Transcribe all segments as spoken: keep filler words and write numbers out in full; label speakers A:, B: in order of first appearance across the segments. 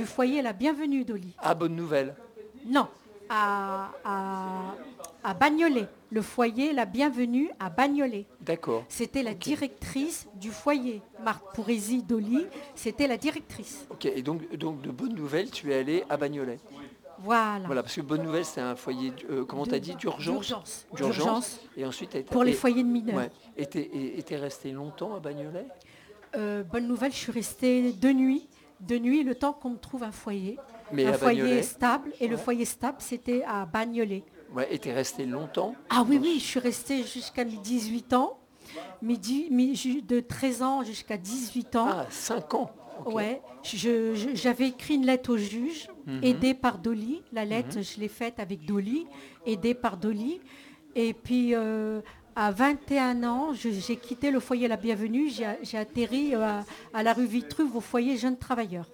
A: du foyer La Bienvenue, Dolly.
B: Ah, bonne nouvelle.
A: Non, à, à, à Bagnolet. Le foyer La Bienvenue à Bagnolet.
B: D'accord.
A: C'était la
B: okay.
A: directrice du foyer. Marthe Pourresi, Dolly, c'était la directrice.
B: Ok, et donc, donc de bonne nouvelle, tu es allé à Bagnolet.
A: Voilà.
B: Voilà, parce que bonne nouvelle, c'est un foyer, euh, comment tu as dit, d'urgence.
A: D'urgence.
B: D'urgence. Et ensuite, été,
A: pour les
B: et,
A: foyers de mineurs.
B: Ouais. Et tu es resté longtemps à Bagnolet?
A: euh, Bonne nouvelle, je suis restée deux nuits. Deux nuits, le temps qu'on me trouve un foyer.
B: Mais
A: un
B: à
A: foyer
B: Bagnolet.
A: stable. Et
B: ouais.
A: le foyer stable, c'était à Bagnolet.
B: Ouais, et tu es resté longtemps?
A: Ah oui, oui, je suis restée jusqu'à mes dix-huit ans. Midi, de treize ans jusqu'à dix-huit ans.
B: Ah, cinq ans. Okay.
A: Ouais, je, je, j'avais écrit une lettre au juge, mm-hmm. aidée par Dolly. La lettre, mm-hmm. je l'ai faite avec Dolly, aidée par Dolly. Et puis, euh, à vingt et un ans, je, j'ai quitté le foyer La Bienvenue. J'ai, j'ai atterri à, à la rue Vitruve, au foyer Jeunes Travailleurs.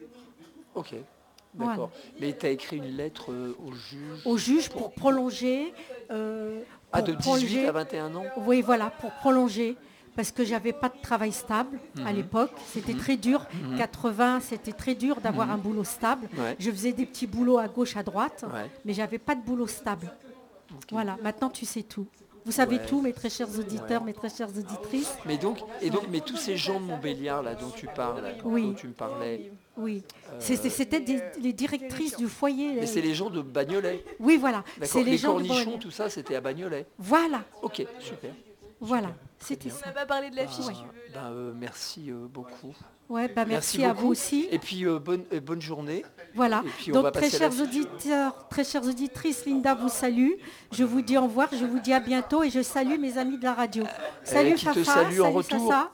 B: Ok, d'accord. Voilà. Mais tu as écrit une lettre euh, au juge
A: Au juge pour, pour prolonger. Euh,
B: ah, de dix-huit à vingt et un ans?
A: Oui, voilà, pour prolonger. Parce que j'avais pas de travail stable mmh. à l'époque. C'était mmh. très dur. Mmh. quatre-vingts, c'était très dur d'avoir mmh. un boulot stable.
B: Ouais.
A: Je faisais des petits boulots à gauche, à droite,
B: ouais.
A: mais j'avais pas de boulot stable. Okay. Voilà, maintenant tu sais tout. Vous savez ouais. tout, mes très chers auditeurs, ouais. mes très chères auditrices.
B: Mais donc, et donc, mais tous ces gens de Montbéliard là dont tu parles, là,
A: oui.
B: dont tu me parlais.
A: Oui, euh... c'était des, les directrices du foyer.
B: Mais c'est les gens de Bagnolet.
A: Oui, voilà.
B: C'est les, les
A: gens
B: cornichons, tout ça, c'était à Bagnolet.
A: Voilà.
B: Ok, super.
A: Voilà, c'était ça.
C: On n'a pas parlé de l'affiche.
B: Bah, bah, euh, merci euh, beaucoup.
A: Ouais, bah, merci, merci à vous aussi.
B: Et puis euh, bonne, euh, bonne journée.
A: Voilà.
B: Et puis,
A: donc très chers auditeurs, très chères auditrices, Linda vous salue. Je vous dis au revoir, je vous dis à bientôt et je salue mes amis de la radio.
B: Euh,
A: salut
B: Fafa,
A: salut
B: en retour.
A: Sassa.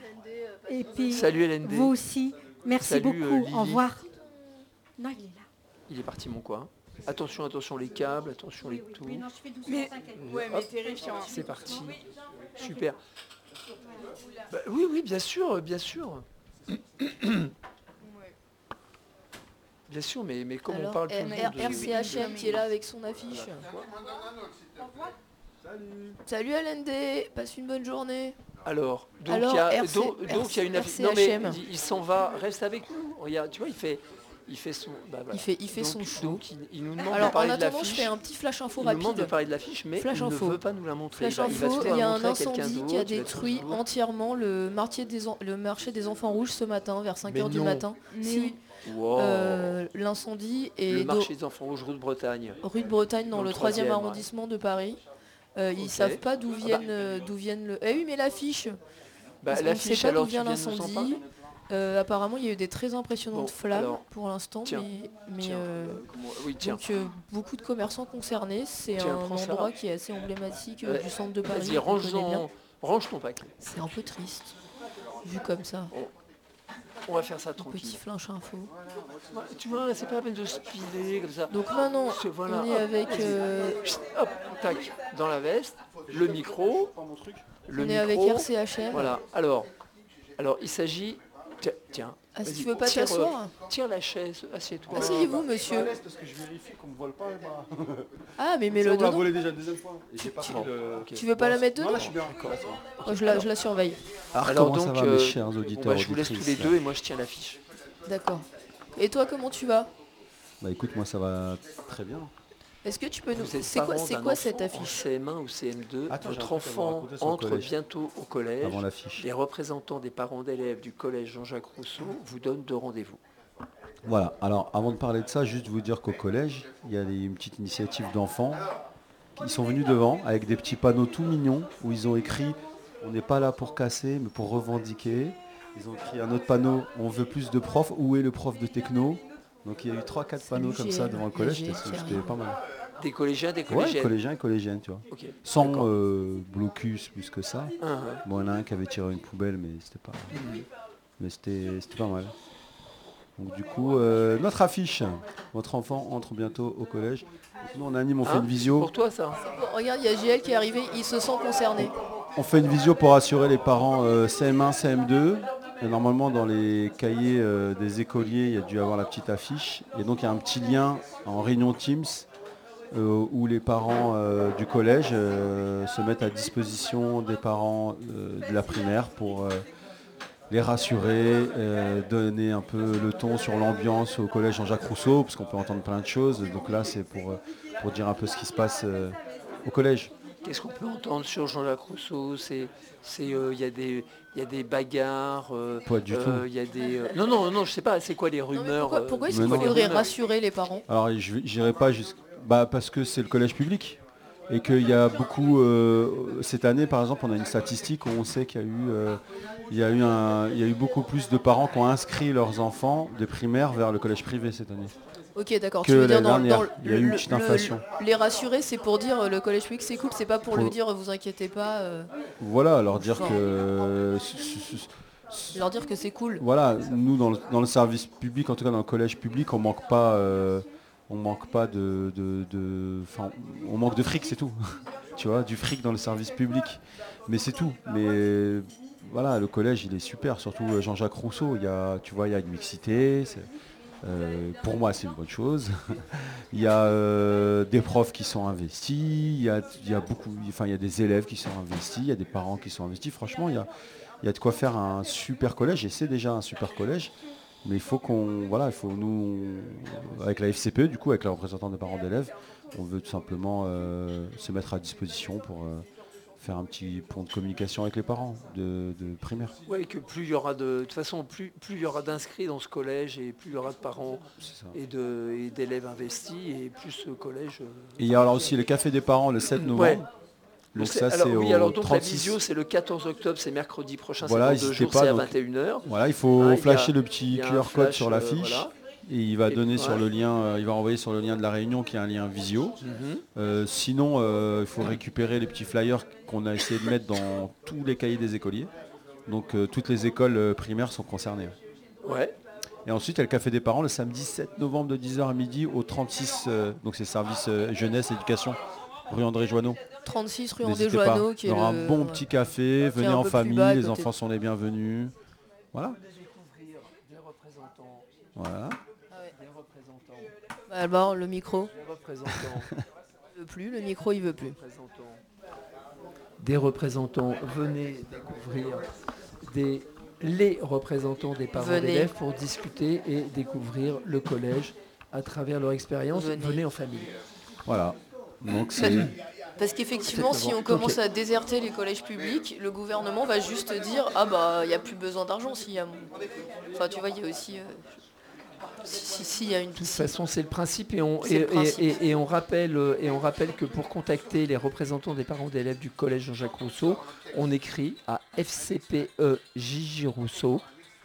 A: Et puis
B: salut L N D.
A: Vous aussi. Merci
B: salut,
A: beaucoup.
B: Euh,
A: au revoir. Non, il est là.
B: Il est parti mon coin. Attention, attention les câbles, attention les tout.
A: Oui, non, je fais doucement,
C: mais, ouais, mais terrifiant.
B: C'est parti. Super. Bah, oui, oui, bien sûr, bien sûr. Bien sûr, mais, mais comme
C: alors,
B: on parle
C: R-
B: toujours
C: R- R C H M qui est là avec son affiche. Salut. Salut L N D, passe une bonne journée.
B: Alors, donc
C: alors,
B: il y a,
C: R C,
B: donc, donc, y a une affiche. Non mais il, il s'en va, reste avec nous. Regarde, tu vois, il fait... Il fait son, bah voilà.
C: il fait, il fait
B: donc,
C: son show.
B: Donc il, il nous demande
C: Alors,
B: de parler
C: en attendant,
B: de l'affiche.
C: Je fais un petit flash info
B: il
C: rapide.
B: nous demande de parler de l'affiche, mais
C: flash
B: il
C: info.
B: ne veut pas nous la montrer.
C: Flash
B: il va,
C: info,
B: il,
C: il y a un incendie qui a détruit entièrement le marché, des en... le marché des enfants rouges ce matin, vers cinq heures du matin. Si.
B: Wow.
C: Euh, l'incendie est...
B: Le marché des enfants rouges, rue de Bretagne.
C: Rue de Bretagne, dans, dans le troisième arrondissement ouais. de Paris. Euh, ils ne okay. savent pas d'où viennent, ah bah. euh, d'où viennent le... Eh oui, mais l'affiche
B: bah,
C: On ne sait pas d'où vient l'incendie. Euh, apparemment, il y a eu des très impressionnantes bon, flammes alors, pour l'instant,
B: tiens,
C: mais, mais
B: tiens,
C: euh,
B: comment... oui, tiens.
C: donc euh, beaucoup de commerçants concernés. C'est
B: tiens,
C: un endroit qui est assez emblématique euh, du centre de Paris.
B: Vas-y, range, en... range ton paquet.
C: C'est un peu triste, vu comme ça.
B: On, on va faire ça tranquille.
C: Petit flash info.
B: Ouais, tu vois, c'est pas la peine de speeder comme ça.
C: Donc maintenant,
B: voilà,
C: on est
B: hop,
C: avec... Euh...
B: Hop, tac, dans la veste, le micro. Le
C: on
B: micro,
C: est avec R C H M.
B: Voilà, alors, alors il s'agit... Tiens, tiens.
C: Ah, si tu veux pas t'asseoir
B: euh, Tire la chaise, assieds-toi.
C: Asseyez-vous, monsieur.
D: Parce que je vérifie qu'on me vole pas.
C: Ah, mais mets-le dedans.
D: On l'a volé déjà la deuxième fois. Et j'ai pas
C: tu,
D: pris le...
C: okay. tu veux pas bon, la mettre dedans?
D: Non, là, je suis bien.
C: Oh, je, la, je la surveille.
E: Alors,
B: Alors
E: comment
B: donc,
E: ça va,
B: euh,
E: mes chers auditeurs,
B: bon, bah, je vous laisse tous les deux et moi je tiens l'affiche.
C: D'accord. Et toi, comment tu vas?
E: Bah écoute, moi ça va très bien.
C: Est-ce que tu peux nous... C'est quoi, c'est quoi cette affiche?
B: C M un ou C M deux,
E: Attends,
B: votre enfant entre bientôt au collège.
E: Avant l'affiche.
B: Les représentants des parents d'élèves du collège Jean-Jacques Rousseau vous donnent deux rendez-vous.
E: Voilà, alors avant de parler de ça, juste vous dire qu'au collège, il y a des, une petite initiative d'enfants. Ils sont venus devant avec des petits panneaux tout mignons où ils ont écrit « On n'est pas là pour casser, mais pour revendiquer ». Ils ont écrit un autre panneau « On veut plus de profs, où est le prof de techno ?» Donc il y a eu trois quatre panneaux comme ça devant le collège, c'était pas mal.
B: Des collégiens, des collégiennes.
E: Ouais, collégiens et collégiennes, tu vois.
B: Okay.
E: Sans euh, blocus plus que ça.
B: Uh -huh.
E: Bon, il y en a un qui avait tiré une poubelle, mais c'était pas, mm -hmm. mais c'était, c'était pas mal. Donc du coup, euh, notre affiche. Votre enfant entre bientôt au collège. Donc, nous, on anime, on hein fait une visio.
B: Pour toi, ça.
C: Bon, regarde, il y a G L qui est arrivé, il se sent concerné.
E: On, on fait une visio pour assurer les parents euh, C M un, C M deux. Et normalement, dans les cahiers euh, des écoliers, il y a dû avoir la petite affiche. Et donc, il y a un petit lien en réunion Teams euh, où les parents euh, du collège euh, se mettent à disposition des parents euh, de la primaire pour euh, les rassurer, euh, donner un peu le ton sur l'ambiance au collège Jean-Jacques Rousseau, parce qu'on peut entendre plein de choses. Donc là, c'est pour, euh, pour dire un peu ce qui se passe euh, au collège.
B: Qu'est-ce qu'on peut entendre sur Jean-Jacques Rousseau? C'est, c'est, il euh, y a des, il y a des bagarres. Euh,
E: Pas du
B: euh,
E: tout.
B: Il y a des. Euh... Non, non, non, je sais pas. C'est quoi les
C: Non, mais
B: rumeurs?
C: pourquoi pourquoi
B: euh,
C: est-ce qu'il
E: Mais non.
C: faudrait rassurer les parents?
E: Alors, je n'irai pas jusqu'à... Bah, parce que c'est le collège public. Et qu'il y a beaucoup... euh, cette année, par exemple, on a une statistique où on sait qu'il y a eu, euh, il y a eu, un, il y a eu beaucoup plus de parents qui ont inscrit leurs enfants de primaire vers le collège privé cette année.
C: Ok, d'accord.
E: Que
C: Tu veux dire
E: l'année
C: dans,
E: dernière,
C: dans
E: il y a eu une
C: le-
E: petite
C: le-
E: inflation.
C: les rassurer, c'est pour dire euh, le collège public c'est cool, c'est pas pour
E: Pour-
C: lui dire vous inquiétez pas, euh,
E: Voilà, leur dire
C: Fort.
E: que... ce- ce- ce-
C: leur dire que c'est cool.
E: Voilà, nous dans le, dans le service public, en tout cas dans le collège public, on manque pas, euh, on manque pas de, de, de- enfin, on manque de fric, c'est tout. Tu vois, du fric dans le service public, mais c'est tout. Mais voilà, le collège, il est super, surtout euh, Jean-Jacques Rousseau. Il y a, tu vois, il y a une mixité. c'est- euh, pour moi, c'est une bonne chose. Il y a euh, des profs qui sont investis. Il y a, il y a beaucoup, enfin, il y a des élèves qui sont investis. Il y a des parents qui sont investis. Franchement, il y a il y a de quoi faire un super collège, et c'est déjà un super collège, mais il faut qu'on, voilà, il faut nous, avec la F C P E, du coup, avec les représentants des parents d'élèves, on veut tout simplement euh, se mettre à disposition pour euh, faire un petit pont de communication avec les parents de, de primaire.
B: Oui, que plus il y aura de, de toute façon, plus, plus il y aura d'inscrits dans ce collège et plus il y aura de parents
E: C'est ça.
B: et, de, et d'élèves investis et plus ce collège. euh,
E: Et il y a alors aussi le café des parents le sept novembre.
B: Ouais.
E: Donc
B: c'est-
E: ça,
B: alors,
E: c'est
B: oui,
E: au
B: alors donc la
E: trente-six.
B: visio, c'est le quatorze octobre, c'est mercredi prochain,
E: Voilà,
B: c'est dans deux
E: n'hésitez
B: jours,
E: pas,
B: c'est à
E: donc-
B: vingt et une heures.
E: Voilà, il faut
B: Ah, il y a-
E: flasher le
B: il
E: petit
B: y a un
E: Q R code
B: flash,
E: sur
B: euh,
E: l'affiche.
B: voilà.
E: Et il va
B: Et-
E: donner sur
B: ouais.
E: le lien, euh, il va envoyer sur le lien de la réunion qui est un lien visio.
B: Mhm.
E: Euh, sinon, euh, il faut récupérer les petits flyers qu'on a essayé de mettre dans tous les cahiers des écoliers. Donc euh, toutes les écoles euh, primaires sont concernées.
B: Ouais.
E: Et ensuite, il y a le café des parents le samedi sept novembre de dix heures à midi au trente-six, euh, donc c'est service euh, jeunesse, éducation, rue André Joanneau.
C: trente-six rue André
E: N'hésitez pas.
C: Joanneau, qui
E: Il y
C: est
E: aura
C: le-
E: un bon
C: ouais.
E: petit café,
C: Qui est
E: venez
C: un
E: en
C: peu plus
E: famille,
C: bas à
E: les
C: côté.
E: enfants sont les bienvenus. Voilà.
B: Découvrir des représentants,
E: Voilà.
B: des représentants,
C: Bah, alors le micro,
B: des représentants,
C: il veut plus, le micro il veut plus.
B: représentants, des représentants, venez découvrir des, les représentants des parents
C: Venez.
B: d'élèves pour discuter et découvrir le collège à travers leur expérience.
C: Venez.
B: Venez en famille.
E: Voilà. Donc c'est
C: Parce qu'effectivement,
B: Sept
C: si on
B: novembre.
C: commence
B: Ok.
C: à déserter les collèges publics, le gouvernement va juste dire ah bah il n'y a plus besoin d'argent s'il y a. Enfin tu vois, il y a aussi. euh, Si, si, si, il y a une.
B: De toute façon, c'est le principe et on,
C: C'est
B: et,
C: le principe.
B: et- et- et on rappelle, euh, et on rappelle que pour contacter les représentants des parents d'élèves du collège Jean-Jacques Rousseau, on écrit à f c p e j j rousseau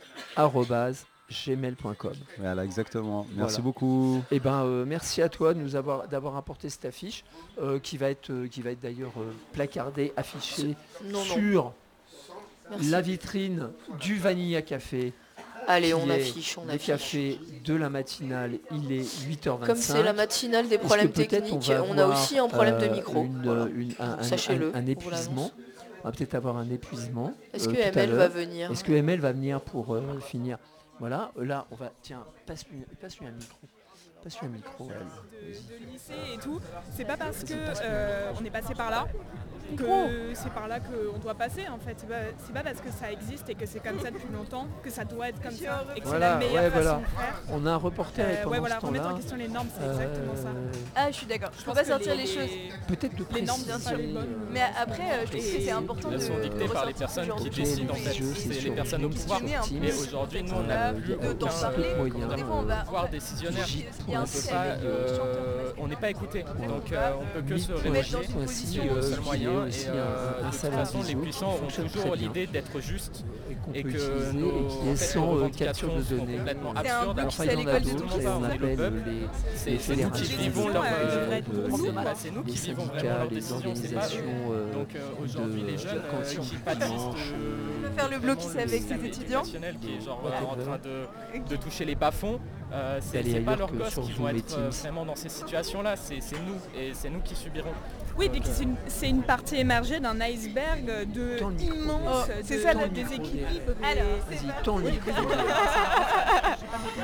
B: arobase gmail point com.
E: voilà, exactement. Merci
B: Voilà.
E: beaucoup.
B: Eh ben, euh, merci à toi de nous avoir d'avoir apporté cette affiche euh, qui va être euh, qui va être d'ailleurs euh, placardée, affichée
C: Non, non.
B: sur
C: Merci.
B: la vitrine du Vanilla Café.
C: Allez,
B: qui
C: on
B: est
C: affiche, on
B: le
C: affiche.
B: café de la matinale. Il est huit heures vingt-cinq.
C: Comme c'est la matinale des
B: Est-ce que
C: problèmes
B: peut-être
C: techniques,
B: va
C: on, a
B: avoir,
C: aussi un problème de
B: euh,
C: micro.
B: une,
C: Voilà.
B: une- un, un-
C: Sachez-le,
B: un- un
C: on vous
B: épuisement.
C: l'annonce.
B: On va peut-être avoir un épuisement.
C: Est-ce
B: euh,
C: que
B: tout à
C: M L va
B: l'heure.
C: venir
B: Est-ce que M L va venir pour euh, finir? Voilà, euh, là, on va. Tiens, passe-lui passe-lui un micro. Passe-lui un micro.
F: de,
B: elle.
F: de lycée et tout, c'est pas parce que euh, on est passé par là que c'est par là qu'on doit passer en fait. C'est pas, c'est pas parce que ça existe et que c'est comme ça depuis longtemps que ça doit être comme ça et que
B: Voilà,
F: c'est la meilleure
B: ouais,
F: façon
B: voilà.
F: de faire.
B: On a un reporter et
F: Euh,
B: pendant
F: ouais voilà,
B: ce
F: remettre en
B: temps-là,
F: question les normes, c'est exactement ça.
B: euh,
G: Ah, je suis d'accord. Je peux
F: pense
G: pas
F: que
G: sortir
F: les-
G: les choses.
B: peut-être de
F: Les normes,
B: préciser.
F: bien sûr, les bonnes.
G: Mais après, euh, je trouve que c'est important de.
H: Elles sont dictées par les personnes qui décident en fait. C'est les personnes au pouvoir. Et aujourd'hui, nous, on n'a plus
G: de- d'en
H: aucun
G: parler.
H: euh,
B: Des
H: comment dire,
G: fois, on va-
H: pouvoir décisionnaire.
G: Il y a
H: On
G: un
H: ne
G: site
H: peut pas,
G: avec, euh,
H: euh, on n'est pas écouté. Donc euh, on peut que se
B: Mythe
H: réfugier
G: dans une position,
H: au
B: euh,
H: seul
B: qui est
H: moyen.
B: aussi
H: Et
B: un-
H: euh,
B: un
H: de toute
B: salon
H: façon, les
B: visio qui
H: puissants ont
B: fonctionne très
H: toujours
B: bien.
H: l'idée d'être justes
B: et qu'on
H: et
B: peut
H: que
B: utiliser
H: nos
B: et qui est
H: en fait,
B: sans
H: nos
B: euh, capture
H: revendications
B: de
H: sont
B: données.
H: complètement
G: C'est un
H: absurdes.
G: peu
H: Alors
G: qui
H: pas
G: c'est
H: il y en a
G: l'école du
H: d'autres,
G: tout,
H: et
G: ça.
H: on
B: on
H: appelle
B: appelle
H: le
B: les,
H: C'est
B: les
H: c'est nous qui
B: fédérations
H: vivons
B: de-
H: leur,
B: de-
H: euh,
B: de-
H: bah, c'est nous
B: les
H: qui vivons vraiment
B: syndicats,
H: leurs
B: les
H: décisions, c'est pas eux.
B: organisations euh,
H: Donc euh, aujourd'hui,
B: de-
H: les jeunes
B: de
H: euh,
B: cantine
H: qui
B: du
H: pâtissent
B: dimanche,
H: de-
G: peut faire le bloc ici avec ses
H: système
G: étudiants.
H: éducationnel qui est genre
B: Ouais,
H: euh, en
B: ouais.
H: train de, de toucher les bas-fonds, euh, c'est
B: D'aller
H: c'est pas
B: ailleurs
H: leurs
B: que
H: gosses
B: sur
H: qui
B: Zoom
H: vont
B: et
H: être euh,
B: Teams.
H: vraiment dans ces situations-là, c'est c'est nous, et c'est nous qui subirons.
F: Oui, puis que c'est une, c'est une partie émergée d'un iceberg de
B: Tends le micro.
F: immense
G: Oh,
F: de-
G: c'est ça,
F: de
G: le
F: déséquilibre.
G: Alors,
F: et-
B: Vas-y, tends le micro.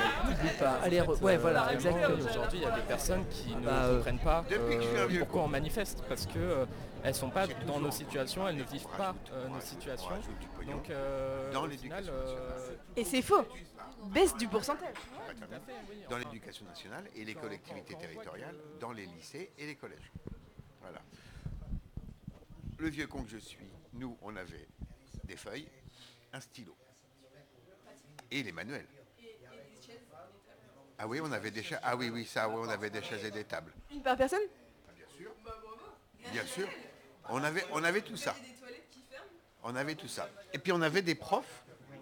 B: n'oublie pas. Allez, re- ouais, voilà, exactement.
H: Aujourd'hui, il y a des personnes qui ne
B: Bah, euh,
H: comprennent pas
I: depuis que je suis un
H: euh,
I: vieux
H: pourquoi on manifeste, parce que euh, elles sont pas dans nos situations, elles ne vivent pas euh, nos situations. Donc, euh,
I: Dans
H: au
I: l'éducation
H: final, euh,
G: Et c'est faux. Baisse du pourcentage.
I: dans l'éducation nationale et les collectivités territoriales, dans les lycées et les collèges. Voilà. Le vieux con que je suis, nous, on avait des feuilles, un stylo et les manuels. Ah oui, on avait des chaises. Ah oui, oui, ça, oui, on avait des chaises et des tables.
G: Une par personne?
I: Bien sûr. Bien sûr. On avait, on avait tout ça. On avait tout ça. Et puis on avait des profs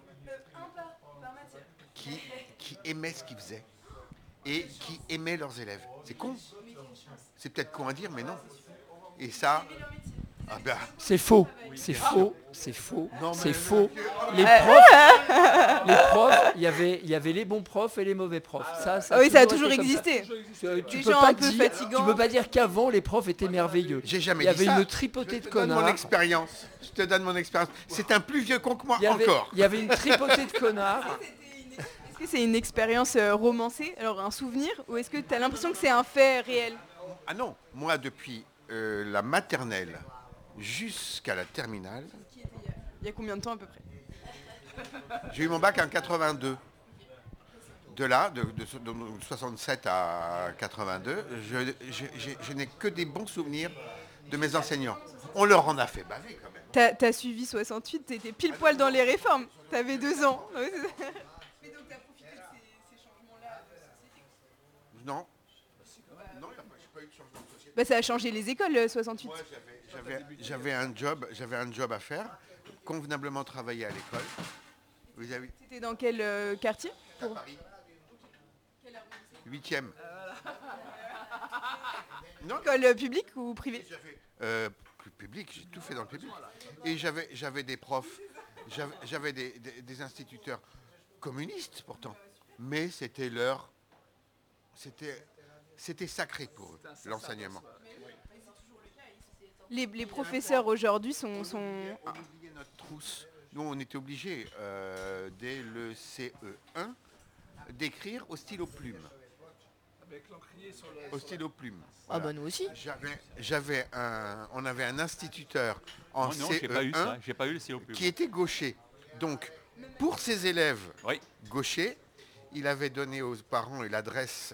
I: qui, qui aimaient ce qu'ils faisaient et qui aimaient leurs élèves. C'est con. C'est peut-être con à dire, mais non. Et ça, ah ben,
B: C'est faux, c'est faux, c'est faux,
I: Non, mais-
B: c'est faux. Les profs, les profs, il y avait, il y avait les bons profs et les mauvais profs. Ça, ça
G: Ah oui, ça a
B: toujours
G: toujours
B: été comme ça.
G: existé.
B: Euh, Tu
G: Des
B: peux
G: gens
B: pas
G: un peu
B: dire,
G: fatigants.
B: tu peux pas dire qu'avant les profs étaient merveilleux.
I: j'ai jamais
B: Il y
I: dit
B: avait
I: ça.
B: une tripotée de
I: Je te donne mon
B: connards.
I: expérience. Je te donne mon expérience. C'est un plus vieux con que moi
B: Il y avait,
I: encore.
B: il y avait une tripotée de connards.
G: Est-ce que c'est une expérience euh, romancée, alors un souvenir, ou est-ce que tu as l'impression que c'est un fait réel?
I: Ah non, moi depuis euh, la maternelle jusqu'à la terminale,
G: Il y a combien de temps à peu près?
I: j'ai eu mon bac en quatre-vingt-deux. De là, de, de so- de soixante-sept à quatre-vingt-deux, je, je- j'ai- je n'ai que des bons souvenirs de mes enseignants. On leur en a fait baver quand même.
G: T'as t'as suivi soixante-huit, t'étais pile poil dans les réformes. T'avais deux ans. Ouais, c'est ça. Mais donc t'as profité de ces, changements-là de société.
I: Non. Non, il y a pas- j'ai pas eu de changement de société.
G: Bah ça a changé les écoles, euh, soixante-huit.
I: Moi, j'avais- j'avais- j'avais un job, j'avais un job à faire, convenablement travailler à l'école. Vous avez
G: T'étais dans quel euh, quartier?
I: à Paris. Huitième. Non,
G: École euh, publique ou privée?
I: j'avais euh, plus public, j'ai tout fait dans le public. Et j'avais j'avais des profs, j'avais j'avais des, des- des instituteurs communistes pourtant, mais c'était leur, c'était c'était sacré pour eux, l'enseignement.
G: Les, les professeurs aujourd'hui sont... sont...
I: On oubliait notre trousse. Nous, on était obligés, euh, dès le C E un, d'écrire au stylo plume. Au stylo plume.
C: Ah
I: Voilà.
C: bah nous aussi.
I: J'avais, j'avais un, on avait un instituteur en
J: Moi, non, j'ai pas eu
I: C E un
J: ça. J'ai pas eu le C O P.
I: qui était gaucher. Donc, pour ses élèves
J: Oui.
I: gauchers, il avait donné aux parents l'adresse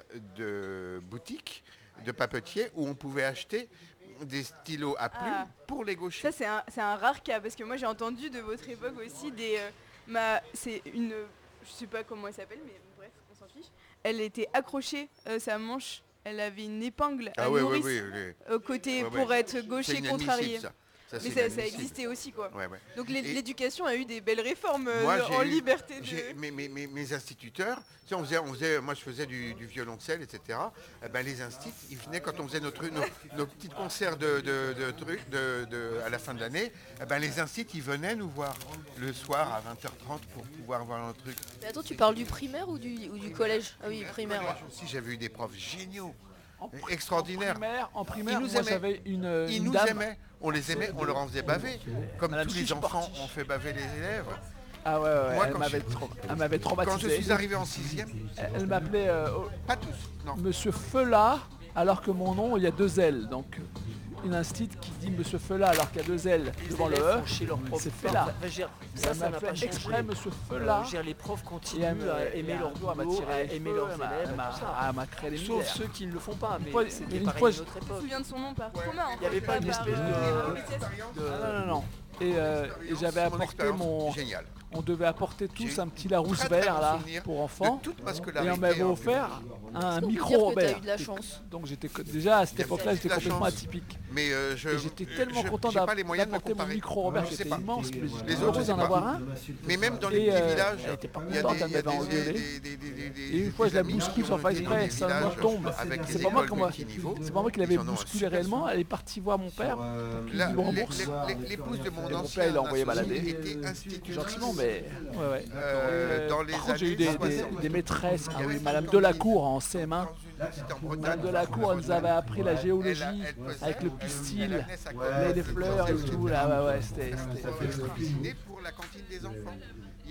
I: de boutique, de papetier, où on pouvait acheter des stylos à plume
G: Ah.
I: pour les gauchers.
G: Ça c'est un, c'est un rare cas, parce que moi j'ai entendu de votre époque aussi des... euh, ma, c'est une... Je sais pas comment elle s'appelle, mais bref, on s'en fiche. Elle était accrochée, euh, sa manche, elle avait une épingle à
I: Ah oui, oui,
G: nourrice
I: oui. les-
G: au côté
I: Ouais,
G: pour
I: ouais.
G: être
I: C'est
G: gaucher
I: inadmissible,
G: contrarié.
I: ça. Ça,
G: Mais
I: c'est
G: ça, ça
I: inadmissible.
G: existait aussi quoi.
I: Ouais, ouais.
G: Donc l'é-
I: Et-
G: l'éducation a eu des belles réformes euh,
I: Moi, j'ai
G: en
I: eu-
G: liberté de...
I: j'ai- mes, mes- mes- mes instituteurs, tu sais, on faisait, on faisait, moi je faisais du, du violoncelle, et cetera. Eh ben, les instituts, ils venaient quand on faisait notre, nos, nos petits concerts de, de, de trucs de, de- à la fin de l'année. Eh ben, les instituts, ils venaient nous voir le soir à vingt heures trente pour pouvoir voir un truc.
C: Mais attends, tu parles du primaire ou du, ou du collège? Ah oui, primaire.
I: Moi aussi, j'avais eu des profs géniaux, extraordinaires.
K: En primaire, en primaire
I: Ils nous
K: moi
I: aimaient.
K: j'avais une,
I: Ils
K: une
I: nous
K: dame.
I: aimaient, on les aimait, on leur en faisait baver. Comme
K: Madame
I: tous les
K: Chiche
I: enfants
K: Portiche.
I: ont fait baver les élèves.
K: Ah ouais, ouais, ouais,
I: Moi,
K: elle
I: quand
K: m'avait
I: je-
K: trau- elle m'avait
I: Quand
K: traumatisé.
I: je suis arrivé en sixième,
K: Elle, elle m'appelait euh, oh,
I: pas tous, non.
K: Monsieur Feula, alors que mon nom il y a deux L. Donc une instit qui dit Monsieur Feula alors qu'il y a deux L
B: Les
K: devant le
B: élèves
K: E,
B: font chier leurs profs.
K: c'est Fela.
B: Enfin, je veux dire,
K: Ça,
B: ça, ça n'a
K: m'a
B: pas
K: fait
B: changé.
K: exprès Monsieur
B: Euh,
K: Feula.
B: je veux dire, les profs
K: Et
B: continuent
K: elle me-
B: à aimer
K: et
B: leur
K: un jour, elle m'a
B: boulot,
K: tiré
B: à
K: les
B: aimer
K: cheveux,
B: leurs
K: elle m'a-
B: élèves,
K: elle m'a-
B: tout ça.
K: ah, elle m'a créé les
B: Sauf
K: misères.
B: ceux qui ne le font pas, mais
K: fois-
B: c'était
K: une
B: pareil
K: fois,
B: à
K: je-
B: notre
G: Je me
B: époque.
G: souviens de son nom par trauma.
B: Il n'y avait pas une espèce
K: Euh,
B: de... de-
K: Non, non, non. Et, euh, et j'avais
I: Mon
K: apporté
I: expérience,
K: mon...
I: génial.
K: On devait apporter tous
I: J'ai
K: un petit Larousse
I: très, très
K: vert
I: bon
K: là
I: souvenir
K: pour
I: de
K: enfants.
I: toute ma
K: Et
I: scolarité
K: on m'avait
I: en
K: offert un
C: qu'on peut
K: micro
C: dire que
K: Robert.
C: t'as eu de la chance?
K: Donc j'étais co- déjà à cette
I: Il y a
K: époque-là j'étais
I: de la
K: complètement
I: chance.
K: atypique.
I: Mais euh, je,
K: Et j'étais
I: euh,
K: tellement
I: je-
K: content
I: j'ai pas
K: d'av-
I: les moyens de me
K: d'apporter mon
I: comparer.
K: micro Robert
I: Je
K: qui
I: sais
K: était
I: pas.
K: immense. que
I: Les
K: J'étais
I: autres,
K: heureux
I: je sais
K: d'en
I: pas.
K: avoir un.
I: Mais même dans
K: Et,
I: les petits
K: euh,
I: villages,
K: elle était pas
I: il y a
K: contente,
I: des,
K: elle
I: il y a
K: m'avait
I: des-
K: engueulé.
I: des- des- des- des- des-
K: Et une fois je la
I: des amis
K: bouscule
I: qui
K: sans
I: ont
K: faire
I: été dans
K: exprès,
I: des
K: ça me
I: villages
K: tombe.
I: avec
K: C'est
I: des
K: pas moi
I: écoles
K: qui m'a-
I: multiniveaux.
K: c'est pas moi qui l'avais
I: Ils en ont un
K: bousculé
I: super
K: réellement, elle est partie voir mon père.
I: La-
K: du Grand
I: les-
K: Bourse.
I: les- les- L'épouse de mon
K: Et mon
I: ancien
K: père il l'a envoyé
I: associé
K: balader.
I: était institutrice.
K: Gentiment, mais ouais, ouais.
I: Euh,
K: Et,
I: dans les
K: par contre, j'ai eu
I: années
K: des, des-
I: soixante.
K: des maîtresses, ah
I: Il y
K: oui,
I: avait
K: Madame
I: une
K: Delacour en C M un.
I: C'était en Bretagne.
K: Madame Delacour, elle nous avait appris la géologie
I: Elle- elle faisait-
K: avec le
I: elle-
K: pistil,
I: elle amenait sa
K: les,
I: corde.
K: les fleurs et tout. Là, ouais, ouais, c'était.
I: Elle
K: c'était-
I: faisait cuisiner pour la cantine des enfants. Il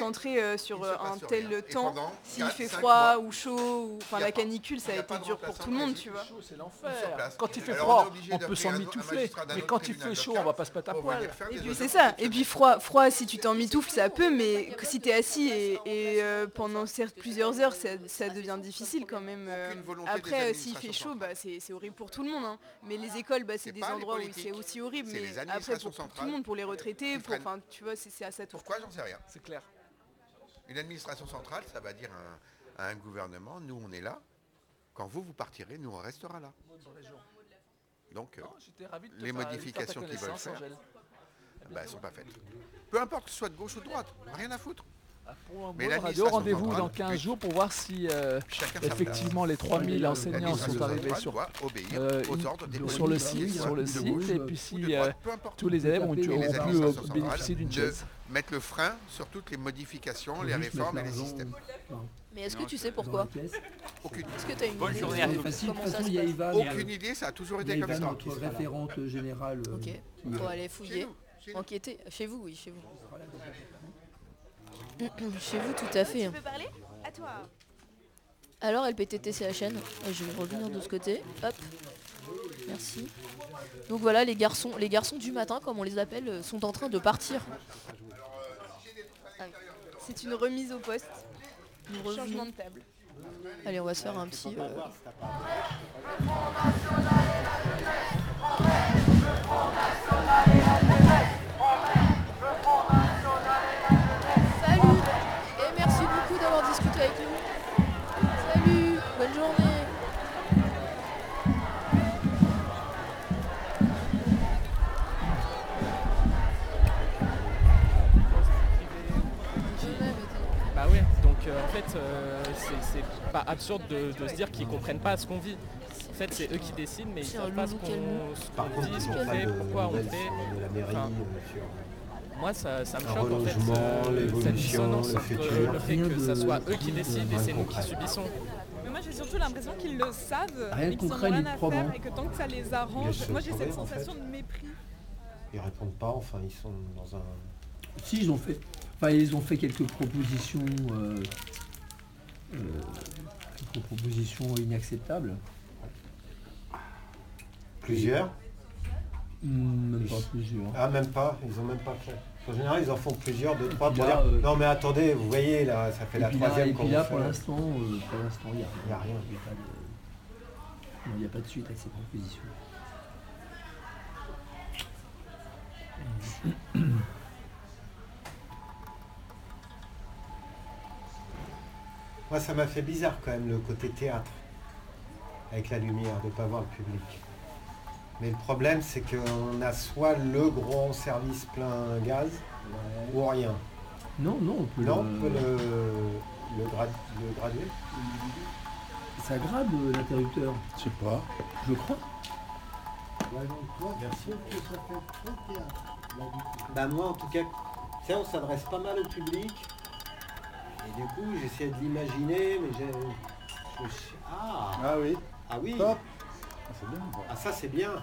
G: concentré euh, sur euh, un
I: passe
G: tel
I: rien. Et
G: temps.
I: pendant
G: S'il
I: quatre,
G: fait
I: cinq
G: froid
I: mois,
G: ou chaud, ou enfin
I: y a
G: la
I: pas-
G: canicule, ça
I: y
G: a
I: a pas
G: été
I: de
G: dur pour
I: remplaçant
G: tout le monde,
I: prévu.
G: tu vois.
K: C'est
I: sur
K: l'enfer.
I: place.
K: Quand il fait
I: Alors,
K: froid,
I: on est obligé
K: on peut
I: d'appeler
K: s'en
I: un- un
K: mitoufler.
I: magistrat d'un
K: Mais
I: autre
K: quand il
I: tribunal
K: fait chaud,
I: local
K: on va pas se mettre à
I: pour
K: poil.
I: venir faire
G: Et
I: des
G: puis c'est
I: audiences
G: ça. Et
I: exceptionnelles.
G: puis froid, froid, si tu t'en mitoufles, ça peut, mais que si t'es assis et, et, euh, pendant certes plusieurs heures, ça, ça devient difficile quand même. euh.
I: Aucune volonté des
G: Après, s'il fait
I: administrations
G: chaud, bah, c'est c'est horrible pour tout le monde. hein. Mais les écoles, bah, c'est
I: C'est
G: des
I: pas les
G: endroits où
I: politiques,
G: c'est aussi horrible.
I: c'est
G: Mais
I: les
G: après,
I: administrations
G: pour, pour tout
I: centrales
G: le monde, pour les retraités,
I: qui
G: pour,
I: freinent.
G: enfin, tu vois, c'est c'est à ça tout.
I: Pourquoi, j'en sais rien.
K: C'est clair.
I: Une administration centrale, ça va dire un- à un gouvernement, nous on est là, quand vous vous partirez, nous on restera là. Donc euh,
K: Non, j'étais ravi de te
I: les
K: faire- de faire ta
I: modifications qu'ils veulent
K: connaissance,
I: faire,
K: Angèle.
I: bah, elles sont pas faites. Peu importe que ce soit de gauche ou de droite, rien à foutre.
K: Pour
I: Mais
K: la radio,
I: l'administration
K: rendez-vous
I: centrale,
K: dans quinze
I: oui.
K: jours pour voir si euh,
I: Chacun sa
K: effectivement
I: place.
K: les trois mille enseignants
I: L'administration
K: sont arrivés
I: centrale
K: sur,
I: doit obéir
K: euh,
I: aux
K: une-
I: ordres des
K: sur le
I: policiers,
K: site,
I: soit
K: sur le
I: de
K: site,
I: gauche
K: et
I: ou
K: puis
I: de
K: si
I: droite,
K: euh,
I: peu importe
K: tous
I: où.
K: les élèves ont,
I: Et les
K: ont pu
I: administrations
K: euh,
I: centrales
K: bénéficier d'une
I: de
K: chaise.
I: mettre le frein sur toutes les modifications, les
L: Juste
I: réformes et
L: mettre
I: les
L: l'argent,
I: systèmes.
L: enfin,
C: Mais est-ce que
J: Non,
C: tu
J: c'est
C: sais pourquoi
I: Aucune,
C: Est-ce que tu as une
J: Bonne
C: idée
J: journée
C: de
J: à
L: c'est
J: tous.
L: facile. De
C: comment
L: toute
C: ça
L: façon,
C: se
L: il y a
C: passe
L: Ivan.
I: Aucune idée, ça a toujours
L: Il y a
I: été comme
L: Ivan,
I: ça.
L: notre référente générale. euh,
C: Ok,
L: qui-
C: faut aller fouiller,
I: Chez nous.
C: enquêter. Chez vous, oui, chez vous. Chez vous, tout à fait.
G: Tu peux parler? À toi.
C: Alors, L P T T C H N, je vais revenir de ce côté. Hop. Merci. Donc voilà, les garçons, les garçons du matin, comme on les appelle, euh, sont en train de partir.
G: C'est une remise au poste.
C: Nous
G: Changement
C: revenons.
G: de table.
C: Allez, on va se faire un petit... euh, Salut et merci beaucoup d'avoir discuté avec nous. Salut, bonne journée.
H: Bah ouais, donc euh, en fait, euh, c'est c'est pas absurde de, de se dire qu'ils comprennent pas ce qu'on vit. En fait, c'est eux qui décident, mais ils
C: C'est
H: savent
C: un
H: pas ce
C: loulou
H: qu'on
C: calmou.
H: ce
M: Par
H: qu'on
M: contre,
H: dit,
M: ils
H: ce
M: n'ont
H: qu'on
M: pas
H: fait,
M: de
H: pourquoi on
M: nouvelles
H: fait.
M: de la mairie
H: Enfin,
M: euh, sur
H: moi, ça, ça me
M: un
H: choque en fait,
M: relogement,
H: euh, cette
M: l'évolution,
H: dissonance
M: le
H: entre
M: futur.
H: le fait
L: Rien
H: que ça
L: de-
H: soit eux qui
L: rien de-
H: décident et
M: rien
H: c'est
M: de
H: nous qui
M: concret.
H: subissons.
F: Mais moi j'ai surtout l'impression qu'ils le savent,
L: Rien de
F: mais qu'ils en ont
L: concret,
F: rien
L: ni
F: à
L: probant.
F: faire et que tant que ça les arrange,
M: Laisse
F: moi j'ai
M: sauver,
F: cette
M: en fait.
F: sensation de mépris.
M: Ils répondent pas, enfin ils sont dans un.
L: Si, ils ont fait, enfin, ils ont fait quelques propositions, euh, euh, quelques propositions inacceptables.
M: Plusieurs.
L: Hmm, même pas plusieurs.
M: Ah même pas, ils ont même pas fait. En général ils en font plusieurs, deux, trois pour
L: Là,
M: dire.
L: euh,
M: Non mais attendez, vous voyez là, ça fait
L: Et
M: la
L: puis là,
M: troisième
L: et
M: qu'on
L: puis là,
M: vous
L: pour
M: fait.
L: l'instant, euh, pour l'instant, il n'y a,
M: Il y a rien.
L: Il y a pas de- non, il n'y a pas de suite à ces propositions.
M: Moi ça m'a fait bizarre quand même le côté théâtre. Avec la lumière, de ne pas voir le public. Mais le problème c'est qu'on a soit le gros service plein gaz ou rien.
L: Non, non, on peut
M: Non,
L: le-
M: on peut le, le, grad- le graduer.
L: Ça grade euh, l'interrupteur.
E: Je sais pas.
L: Je crois.
M: Merci. Bah moi en tout cas, tu sais, on s'adresse pas mal au public. Et du coup j'essayais de l'imaginer, mais j'ai. je- je- Ah
E: Ah oui.
M: Ah oui
E: Top. Ah, c'est bien.
M: Ah ça c'est bien.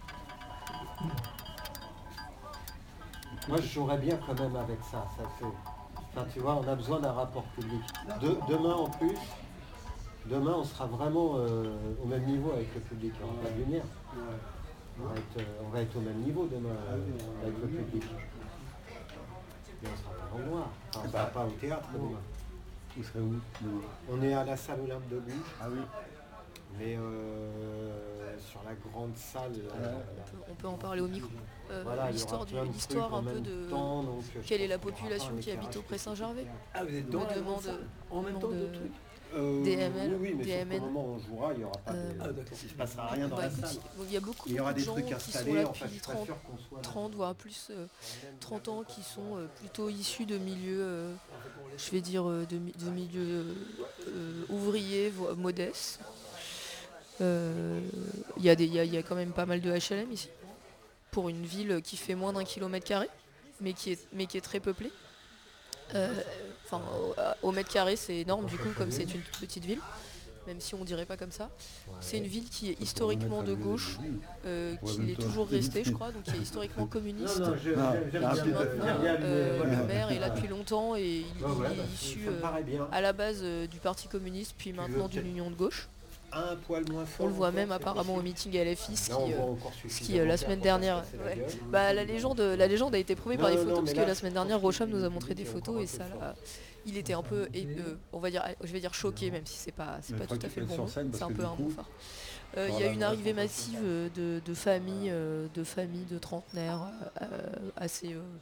M: Moi je jouerais bien quand même avec ça, ça fait. Enfin tu vois, on a besoin d'un rapport public. De- demain en plus, demain on sera vraiment euh, au même niveau avec le public, il n'y aura pas de lumière. On va, être, euh, on va être au même niveau demain euh, avec le public. Mais on sera pas dans le noir, enfin, on sera pas au théâtre demain.
E: Vous serez où demain?
M: On est à la salle Olympe de Gouges.
E: Ah oui.
M: Mais euh, sur la grande salle. la- la-
C: On peut en parler au micro. Euh,
M: Voilà, il y aura
C: l'histoire du-
M: plein de
C: l'histoire
M: trucs en
C: un peu
M: même
C: de
M: temps, donc, euh,
C: quelle
M: je
C: est la
M: pense qu'on aura
C: population
M: pas un
C: qui habite
M: éclairage
C: au Pré-Saint-Gervais.
L: Ah, vous êtes
C: Me
L: dans la
C: demande-
L: grande salle en même
C: demande,
L: temps de
C: euh,
L: trucs.
M: Euh,
C: D M L,
M: oui, oui, mais
C: D
M: sauf
C: M
M: qu'au
C: N.
M: moment où on jouera, il n'y aura pas
C: Euh,
M: de...
L: Ah, d'accord.
M: il ne se passera rien dans
C: Bah,
M: la
C: écoute,
M: salle.
C: il il y a beaucoup,
M: Il y aura
C: beaucoup
M: des
C: de gens
M: trucs
C: qui sont
M: installés,
C: là
M: enfin, je
C: depuis
M: suis pas
C: trente,
M: sûr qu'on soit là.
C: trente voire plus, euh, trente ans, qui sont euh, plutôt issus de milieux, euh, je vais dire, euh, de, mi- de milieux euh, ouvriers, vo- modestes. Euh, Il y, a des- il y a- il y a quand même pas mal de H L M ici, pour une ville qui fait moins d'un kilomètre carré, mais qui est, mais qui est très peuplée. Euh, Enfin, au, au mètre carré, c'est énorme du coup, comme c'est une toute petite ville, même si on dirait pas comme ça. C'est une ville qui est historiquement de gauche, euh, qui l'est toujours restée, je crois, donc qui est historiquement communiste.
M: Non, non, je-
E: Non,
M: j'aime- j'aime
E: un
M: bien,
E: petit-
M: euh, j'aime bien
C: Euh,
M: le-
C: le maire est là depuis longtemps et il,
M: Ouais, ouais,
C: il
M: bah,
C: est issu
M: ça me
C: euh,
M: paraît bien.
C: à la base euh, du Parti communiste, puis maintenant
M: veux
C: d'une
M: peut-être-
C: union de gauche.
M: Un poil moins fort.
C: On le voit
M: encore,
C: même
M: c'est
C: apparemment au
M: possible.
C: meeting L F I, ce
M: Là, on
C: qui,
M: voit
C: euh,
M: encore
C: ce qui,
M: suffisamment
C: euh, la
M: clair
C: semaine
M: pour
C: dernière,
M: se casser la
C: ouais.
M: gueule.
C: Bah, la légende, la légende a été prouvée par
M: Non,
C: les
M: non,
C: photos,
M: mais
C: parce
M: là,
C: que la
M: je
C: semaine
M: pense
C: dernière,
M: qu'il
C: Rocham nous a
M: est
C: montré des
M: encore
C: photos
M: un
C: et
M: peu
C: ça,
M: fort.
C: l'a- il était un peu, et, euh, on va dire, je vais dire choqué, même si c'est pas, c'est
E: Mais
C: pas
E: faut
C: tout à
E: qu'il
C: fait le
E: prenne
C: bon
E: sur
C: mot,
E: scène, parce
C: c'est un
E: que
C: peu
E: du
C: un
E: coup,
C: mot fort. Euh, Il y a
E: voilà,
C: une
E: ouais,
C: arrivée
E: ouais.
C: massive euh, de, de familles, euh, de familles de trentenaires, euh, assez, euh,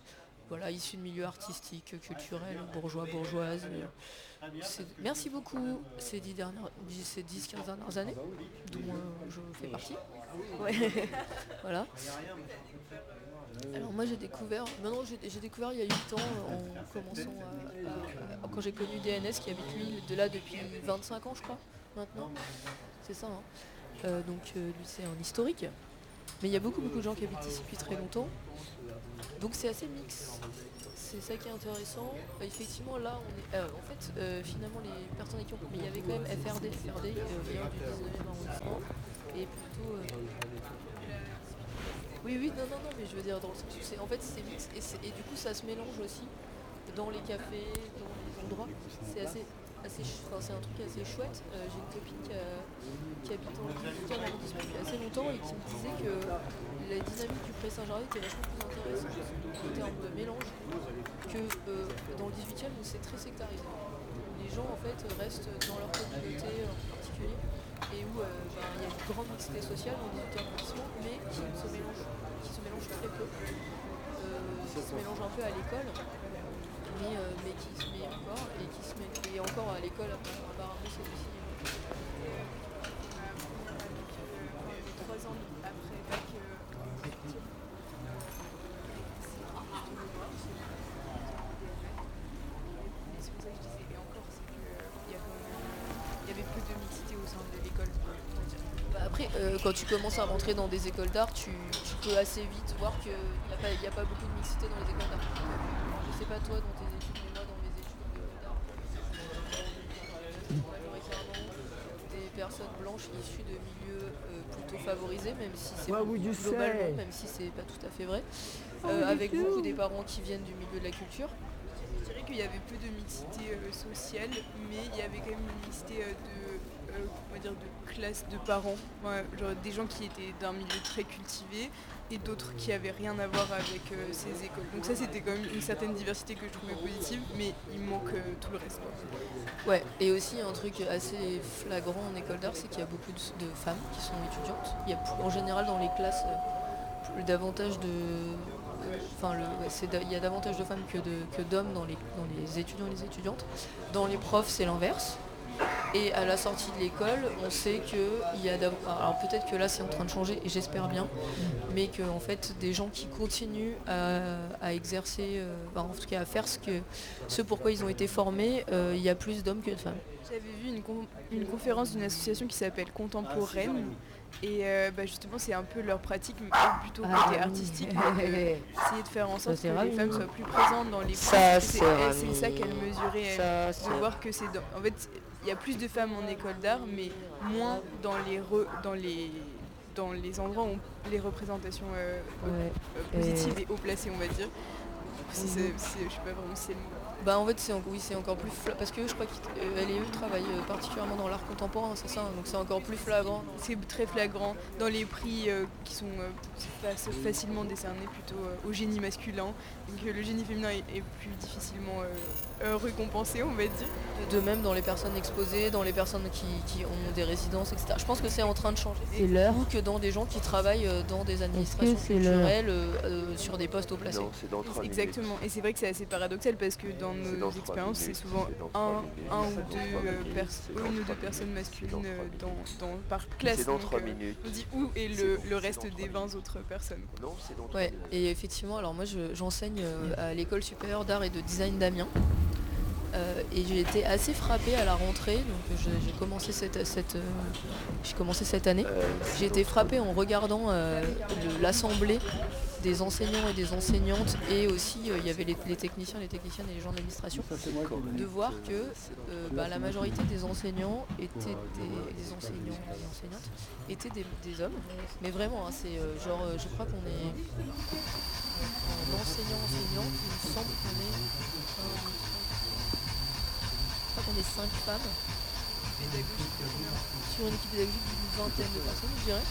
C: voilà, issus de milieux artistiques, culturels, bourgeois, bourgeoises. euh, c'est- Merci beaucoup ces dix dernières, dix- ces dix quinze dernières années, dont euh, je fais partie. Ouais. Voilà. Alors moi j'ai découvert, maintenant j'ai j'ai découvert il y a huit ans euh, en commençant à- à- à- quand j'ai connu D N S qui habite lui de là depuis vingt-cinq ans je crois maintenant. C'est ça hein. Euh, donc euh, lui c'est un historique. Mais il y a beaucoup beaucoup de gens qui habitent ici depuis très longtemps. Donc c'est assez mix. C'est ça qui est intéressant. Euh, effectivement là on est. euh, en fait euh, finalement les personnes qui ont. Mais il y avait quand même F R D. F R D euh, vient du dix-neuvième arrondissement. Et plutôt. euh, Oui, oui, non, non, non, mais je veux dire, dans le sens où c'est, en fait, c'est mixte et, c'est- et du coup, ça se mélange aussi dans les cafés, dans les endroits. C'est assez, assez, ch- enfin, c'est un truc assez chouette. Euh, j'ai une copine qui, a- qui habite dans le dix-huitième arrondissement depuis assez longtemps et qui me disait que la dynamique du Pré-Saint-Gervais était vachement plus intéressante en termes de mélange que euh, dans le dix-huitième où c'est très sectarisé. Les gens, en fait, restent dans leur communauté en particulier et où euh, ben, il y a une grande mixité sociale dans le dix-huitième arrondissement, mais qui se mélange, qui se mélange très peu, euh, qui se mélange un peu à l'école, mais, euh, mais qui se met encore, et qui se met et encore à l'école, apparemment c'est aussi. Euh,
G: Trois ans après bac, euh, et c'est pour ça que je disais, et encore, c'est qu'il y a quand même- il y avait peu de mixité au sein de l'école.
C: Bah après, euh, quand tu commences à rentrer dans des écoles d'art, tu, tu peux assez vite voir qu'il n'y a, pas- y a pas beaucoup de mixité dans les écoles d'art. Je sais pas toi dans tes études, mais moi dans mes études d'art, majoritairement des personnes blanches issues de milieux euh, plutôt favorisés, même si c'est
N: What would you
C: globalement,
N: say?
C: même si c'est pas tout à fait vrai,
N: What
C: euh,
N: would you
C: avec
N: do?
C: beaucoup des parents qui viennent du milieu de la culture.
G: Je dirais qu'il y avait peu de mixité euh, sociale, mais il y avait quand même une mixité euh, de, euh, on va dire de classe de parents. Ouais, genre des gens qui étaient d'un milieu très cultivé et d'autres qui avaient rien à voir avec euh, ces écoles. Donc ça c'était quand même une certaine diversité que je trouvais positive, mais il manque euh, tout le reste. Quoi.
C: Ouais, et aussi un truc assez flagrant en école d'art, c'est qu'il y a beaucoup de, de femmes qui sont étudiantes. Il y a plus- en général dans les classes euh, plus- davantage de. Enfin, le, ouais, c'est da- il y a davantage de femmes que, de, que d'hommes dans les, dans les étudiants et les étudiantes. Dans les profs, c'est l'inverse. Et à la sortie de l'école, on sait qu'il y a d'av- alors peut-être que là c'est en train de changer et j'espère bien, mais que en fait des gens qui continuent à, à exercer, euh, enfin, en tout cas à faire ce que ce pourquoi ils ont été formés, euh, il y a plus d'hommes que de femmes.
G: J'avais vu une, con- une conférence d'une association qui s'appelle Contemporaine. Et euh, bah, justement, c'est un peu leur pratique, mais plutôt côté
N: Ah oui.
G: artistique, mais de- essayer de faire en sorte
N: Ça, c'est
G: que
N: ravi.
G: les femmes soient plus présentes dans les
N: Ça,
G: profs.
N: c'est
G: C'est elle,
N: ravi.
G: c'est ça qu'elle mesurait, elle,
N: Ça,
G: de
N: c'est-
G: voir que c'est dans... En fait, il y a plus de femmes en école d'art, mais moins dans les, re- dans les, dans les endroits où on- les représentations euh,
C: Ouais.
G: euh, positives
C: Et-
G: et haut placées, on va dire. C'est, c'est- c'est- je sais pas vraiment si c'est le mot.
C: Bah en fait c'est en- oui c'est encore plus fla- parce que je crois qu'elle et eux travaillent euh, particulièrement dans l'art contemporain, c'est ça, donc c'est encore plus flagrant.
G: C'est très flagrant dans les prix euh, qui sont euh, fac- facilement décernés plutôt euh, au génie masculin. Donc euh, le génie féminin est, est plus difficilement euh, euh, récompensé, on va dire.
C: De même dans les personnes exposées, dans les personnes qui, qui ont des résidences, et cetera. Je pense que c'est en train de changer.
N: C'est l'heure.
C: Ou que dans des gens qui travaillent euh, dans des administrations
N: c'est l'heure?
C: culturelles euh, euh, sur des postes haut placés.
O: Non, c'est dans trois minutes.
G: Exactement. Et c'est vrai que c'est assez paradoxal parce que dans
O: C'est
G: nos
O: dans trois
G: expériences, c'est
O: minutes,
G: souvent
O: c'est dans trois
G: un,
O: minutes,
G: un
O: c'est
G: ou
O: dans
G: deux,
O: trois
G: euh,
O: minutes,
G: pers-
O: c'est dans
G: une ou
O: trois
G: deux
O: minutes,
G: personnes
O: c'est
G: masculines
O: dans
G: euh,
O: trois
G: dans, dans- par classe.
O: C'est dans
G: Donc,
O: trois
G: euh,
O: minutes.
G: on dit où et
O: C'est
G: le,
O: dans-
G: le
O: c'est
G: reste
O: dans
G: des
O: trois
G: vingt autres personnes. quoi.
O: Non, c'est dans trois
C: Ouais,
O: minutes.
C: et effectivement, alors moi je- j'enseigne euh, à l'école supérieure d'art et de design d'Amiens. Euh, et j'ai été assez frappée à la rentrée, donc je- j'ai commencé cette, cette, euh, j'ai commencé cette année. J'ai été frappée en regardant euh, le- l'assemblée des enseignants et des enseignantes et aussi euh, il y avait les, les techniciens, les techniciennes et les gens de l'administration, de voir que euh, bah, la majorité des enseignants étaient des, des enseignants et des enseignantes étaient des, des hommes. Mais vraiment, hein, c'est euh, genre, euh, je crois qu'on est en enseignant-enseignant, il me semble qu'on est euh, je crois qu'on est cinq femmes sur une équipe pédagogique d'une vingtaine de personnes, je dirais.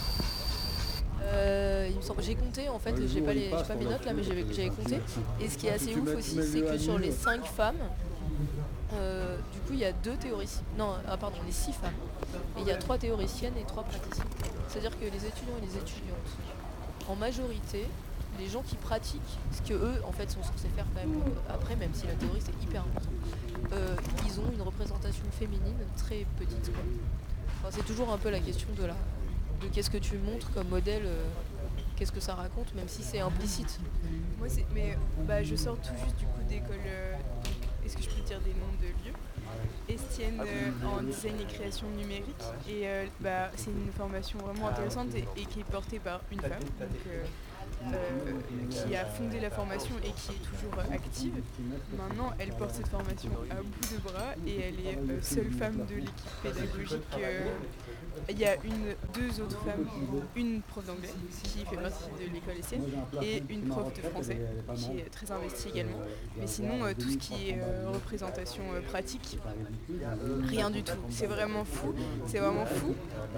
C: Euh, il me semble, j'ai compté en fait, j'ai pas, les, j'ai pas mes notes là, mais j'avais, j'avais compté. Et ce qui est assez ouf aussi, c'est que sur les cinq femmes, euh, du coup il y a deux théoriciennes, non, ah, pardon, les six femmes, et il y a trois théoriciennes et trois praticiens. C'est-à-dire que les étudiants et les étudiantes, en majorité, les gens qui pratiquent ce que eux en fait sont censés faire quand même euh, après, même si la théorie c'est hyper important, euh, ils ont une représentation féminine très petite, quoi. Enfin, c'est toujours un peu la question de la de qu'est-ce que tu montres comme modèle, euh, qu'est-ce que ça raconte, même si c'est implicite.
G: Moi, c'est, mais bah, je sors tout juste du coup d'école, euh, est-ce que je peux dire des noms de lieux Estienne euh, en design et création numérique. Et euh, bah, c'est une formation vraiment intéressante et, et qui est portée par une femme. Donc, euh, Euh, qui a fondé la formation et qui est toujours euh, active. Maintenant, elle porte cette formation à bout de bras et elle est euh, seule femme de l'équipe pédagogique. Euh, il y a une, deux autres femmes, une prof d'anglais qui fait partie de l'école estienne et une prof de français qui est très investie également. Mais sinon, euh, tout ce qui est euh, représentation euh, pratique, rien du tout. C'est vraiment fou. C'est vraiment fou.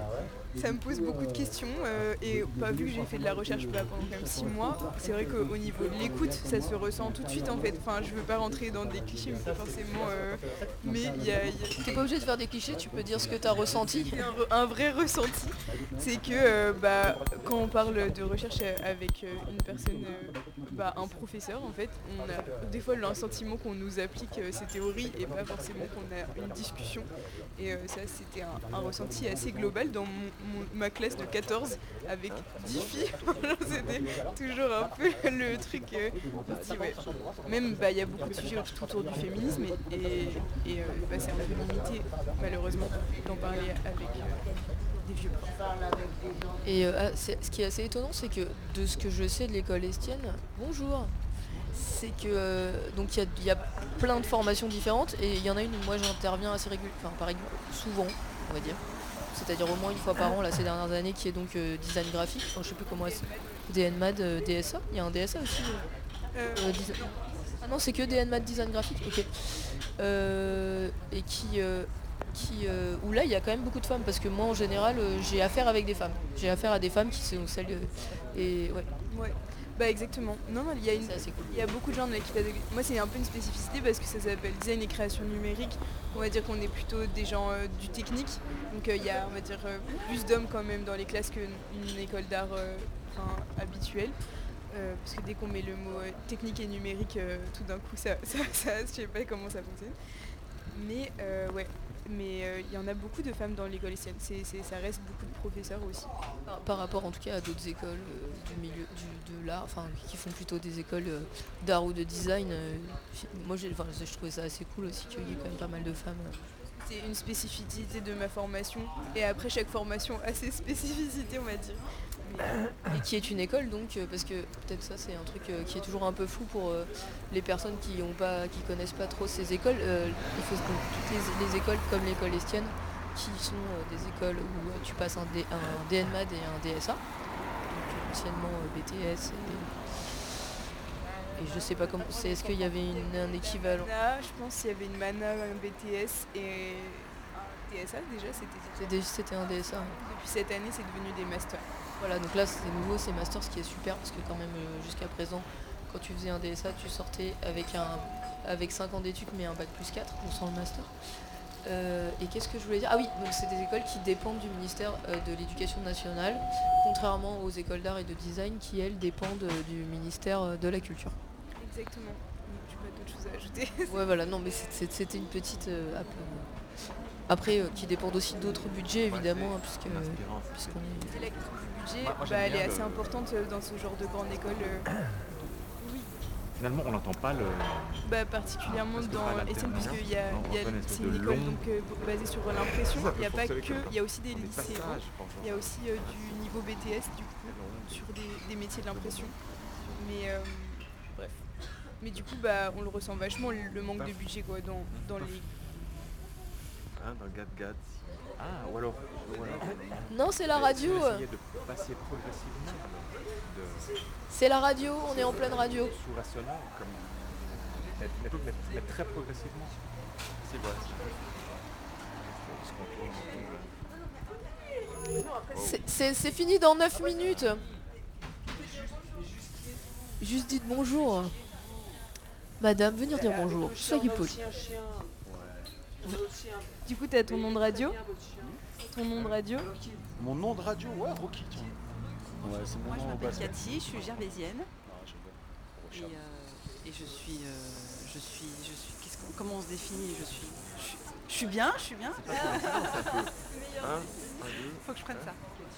G: Ça me pose beaucoup de questions euh, et pas vu que j'ai fait de la recherche bah, pendant quand même six mois, c'est vrai qu'au niveau de l'écoute, ça se ressent tout de suite en fait. Enfin, je veux pas rentrer dans des clichés, mais forcément. Euh, mais il y a. y a...
C: T'es pas obligé de faire des clichés, tu peux dire ce que t'as ressenti.
G: Un, un vrai ressenti, c'est que euh, bah, quand on parle de recherche avec euh, une personne, euh, bah, un professeur en fait, on a des fois le sentiment qu'on nous applique euh, ces théories et pas forcément qu'on a une discussion. Et euh, ça, c'était un, un ressenti assez global dans mon, mon, ma classe de quatorze avec dix filles. C'était toujours un peu le truc. Euh, on se dit, ouais. Même, bah, il y a beaucoup de sujets tout autour du féminisme et, et, et euh, bah, c'est un peu limité, malheureusement, d'en parler avec euh, des vieux profs.
C: Et euh, ce qui est assez étonnant, c'est que de ce que je sais de l'école estienne, bonjour, c'est que euh, donc il y, y a plein de formations différentes et il y en a une où moi j'interviens assez régulièrement, enfin pas régulièrement, souvent, on va dire. C'est-à-dire au moins une fois par an là ces dernières années, qui est donc euh, design graphique, enfin je sais plus comment est-ce, D N M A D, euh, D S A, il y a un D S A aussi euh, euh, design... Ah non, c'est que D N M A D design graphique, ok. Euh, et qui, euh, qui euh, où là il y a quand même beaucoup de femmes parce que moi en général euh, j'ai affaire avec des femmes. J'ai affaire à des femmes qui sont celles euh, et ouais.
G: Ouais. Bah exactement. Non, il y a une, cool. Il y a beaucoup de gens dans l'équipe pédagogique. Moi, c'est un peu une spécificité parce que ça s'appelle design et création numérique. On va dire qu'on est plutôt des gens euh, du technique. Donc il euh, y a, on va dire, euh, plus d'hommes quand même dans les classes qu'une école d'art euh, habituelle. Euh, parce que dès qu'on met le mot euh, technique et numérique, euh, tout d'un coup, ça, ça, ça, je sais pas comment ça fonctionne. Mais euh, ouais. Mais il euh, y en a beaucoup de femmes dans l'école estienne, c'est, c'est, ça reste beaucoup de professeurs aussi.
C: Par, par rapport en tout cas à d'autres écoles euh, du milieu du, de l'art, enfin qui font plutôt des écoles euh, d'art ou de design, euh, moi j'ai, je trouvais ça assez cool aussi qu'il y ait quand même pas mal de femmes. Euh.
G: C'est une spécificité de ma formation, et après chaque formation a ses spécificités on va dire.
C: Mais... Et qui est une école donc, euh, parce que peut-être ça c'est un truc euh, qui est toujours un peu flou pour euh, les personnes qui ont pas, qui connaissent pas trop ces écoles. Euh, il faut donc, toutes les, les écoles comme l'école estienne, qui sont euh, des écoles où euh, tu passes un, D, un D N M A D et un D S A, donc euh, anciennement euh, B T S et, et je sais pas comment c'est, est-ce qu'il y avait une, un équivalent?
G: Là, je pense qu'il y avait une MANA, un B T S et un D S A déjà, c'était,
C: c'était, c'était un D S A. Ouais.
G: Depuis cette année c'est devenu des masters.
C: Voilà, donc là c'est nouveau, c'est master, ce qui est super parce que quand même euh, jusqu'à présent, quand tu faisais un D S A, tu sortais avec un avec cinq ans d'études mais un bac plus quatre, on sent le master. Euh, et qu'est-ce que je voulais dire? Ah oui, donc c'est des écoles qui dépendent du ministère euh, de l'Éducation nationale, contrairement aux écoles d'art et de design qui elles dépendent euh, du ministère euh, de la Culture.
G: Exactement. Je n'ai pas d'autres choses à ajouter.
C: Ouais voilà, non mais c'est, c'était une petite euh, app, euh, après euh, qui dépendent aussi d'autres budgets évidemment, hein, puisque, euh, puisqu'on est...
G: C'est la question du budget, moi, moi, bah, elle est assez le... importante dans ce genre de grande école. Euh... Oui.
N: Finalement on n'entend pas le...
G: Bah, particulièrement dans Estienne, puisqu'il y a, y a c'est une école donc, euh, basée sur l'impression. Il n'y a pas que, il y a aussi des lycées, il y a aussi euh, du niveau B T S du coup, sur des, des métiers de l'impression. Mais euh, bref. Mais du coup bah, on le ressent vachement, le manque de budget quoi, dans, dans les...
N: Hein, dans Gad Gad. Ah, ou alors, ou alors...
C: Non, c'est la radio.
N: Essayer de passer progressivement. De...
C: C'est la radio, on est en pleine radio.
N: Sous-rationnel, comme... Mettre, mettre, mettre, mettre très progressivement. Si, voilà.
C: C'est, c'est, c'est fini dans neuf minutes. Juste dites bonjour. Madame, venir dire bonjour. Soyez poli.
G: Du coup, t'as ton nom de radio? Ton nom de radio?
E: Mon nom de radio, ouais, Rocky, tiens.
O: Ouais, c'est mon Moi, nom je m'appelle Cathy, je suis gervaisienne. Et, euh, et je suis, euh, je suis, je suis. Qu'est-ce qu'on- comment on se définit Je suis, je suis, je suis bien, je suis bien.
N: Un,
O: Faut que je prenne ça.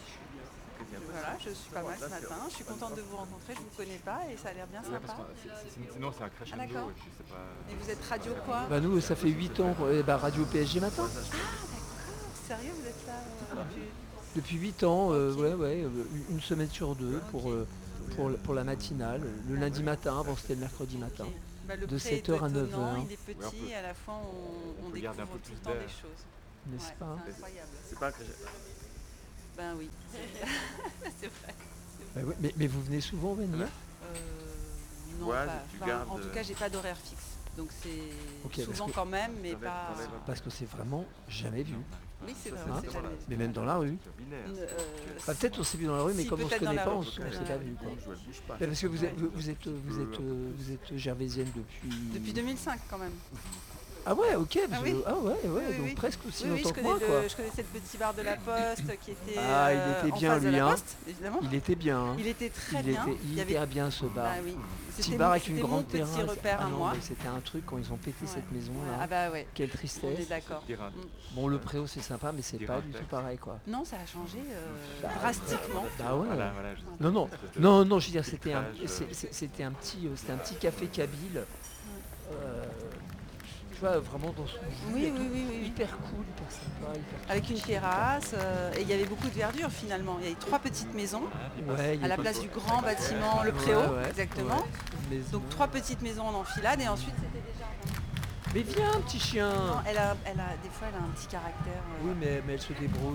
O: Voilà, je suis pas mal ce matin. Je suis contente de vous rencontrer. Je vous connais pas et ça a l'air bien
N: Ouais, parce
O: sympa.
N: que c'est- c'est- sinon c'est un
O: Ah,
N: crescendo
O: d'accord.
N: et puis c'est pas.
O: Et vous êtes radio quoi
B: Bah nous, ça fait huit ans, eh bah, Radio P S G Matin.
O: Ah d'accord. Sérieux, vous êtes là euh, depuis-
B: Depuis huit ans, euh, ouais, ouais, euh, une semaine sur deux pour, euh, pour, la- pour la matinale. Le lundi matin, avant c'était le mercredi matin.
O: Bah, le
B: de
O: pré est
B: sept heures à neuf
O: étonnant,
B: heures.
O: Il est petit
N: Ouais, on peut-
O: et à la fois on, on
N: peut garder un
O: découvre
N: peu
O: tout le
N: plus
O: temps
N: d'air.
O: des choses.
B: N'est-ce
O: Ouais,
B: pas, hein
O: c'est incroyable.
N: C'est pas un crescendo.
O: Ben oui. C'est vrai.
B: Bah ouais, mais, mais vous venez souvent venir
O: Euh, non,
N: Ouais,
O: pas-
N: tu
O: enfin,
N: gardes,
O: en tout
N: euh,
O: cas, j'ai pas d'horaire fixe. Donc c'est
B: Ok, parce
O: souvent
B: que-
O: quand même, mais
N: T'enlèves-
O: pas.
N: t'enlèves un-
B: Parce que c'est vraiment jamais vu.
O: Oui, c'est vrai,
B: Hein
O: on s'est jamais vu.
B: Mais même dans la rue.
N: Binaire.
O: Euh,
B: Bah, peut-être on s'est vu dans la rue, mais
O: si,
B: comme on se
O: peut-être dans
B: connaît
O: la
B: pas,
O: rue.
B: on se- on s'est pas vu. Quoi.
N: Elle bouge pas.
B: Bah, parce que vous êtes, vous, vous êtes, vous êtes, euh, vous êtes gervaisienne depuis.
O: Depuis deux mille cinq quand même.
B: Ah ouais, ok.
O: Ah
B: vous-
O: oui.
B: Ah ouais, ouais,
O: Oui, oui,
B: donc
O: oui.
B: presque aussi
O: Oui, oui,
B: longtemps
O: je
B: que
O: connais
B: moi,
O: le-
B: quoi.
O: Je connaissais le petit bar de la Poste qui était
B: Ah, il
O: euh,
B: était
O: en
B: bien
O: face de
B: lui,
O: la
B: hein.
O: Poste, évidemment.
B: Il était bien. hein.
O: Il était très
B: il
O: bien.
B: Était, il
O: Il y
B: était
O: avait-
B: bien ce bar.
O: Ah oui.
B: Petit
O: C'était
B: bar
O: mon-
B: avec une
O: c'était mon
B: grande
O: petit
B: terrasse.
O: repère
B: Ah
O: à
B: non,
O: moi.
B: mais c'était un truc quand ils ont pété
O: Ouais.
B: cette maison là.
O: Ah bah ouais.
B: Quelle
O: On
B: tristesse.
O: est d'accord.
N: Dirade.
O: Mm.
B: Bon, le préau c'est sympa, mais c'est pas du tout pareil, quoi.
O: Non, ça a changé euh, drastiquement.
B: Bah ouais.
N: Voilà, voilà, je-
B: Non, non,
N: espèce de
B: non, non, je veux dire, c'était un,
N: filtrage,
B: c'est-
N: euh.
B: c'est- c'était un petit, euh, c'était un petit café kabyle. Euh, tu vois, vraiment dans son jus
O: Oui,
B: et
O: oui,
B: tout,
O: oui, oui, oui.
B: hyper cool, hyper sympa, hyper
O: Avec une terrasse, euh, et il y avait beaucoup de verdure finalement. Il y avait trois petites maisons
B: Ouais, il y
O: à la
B: avait-
O: place du grand bâtiment, le préau,
B: Ouais, ouais,
O: exactement.
B: ouais. Maison.
O: Donc trois petites maisons en enfilade et ensuite c'était des jardins.
B: Mais viens, petit chien.
O: Non, elle a, elle a, des fois elle a un petit caractère. euh,
B: Oui, mais, mais elle se débrouille.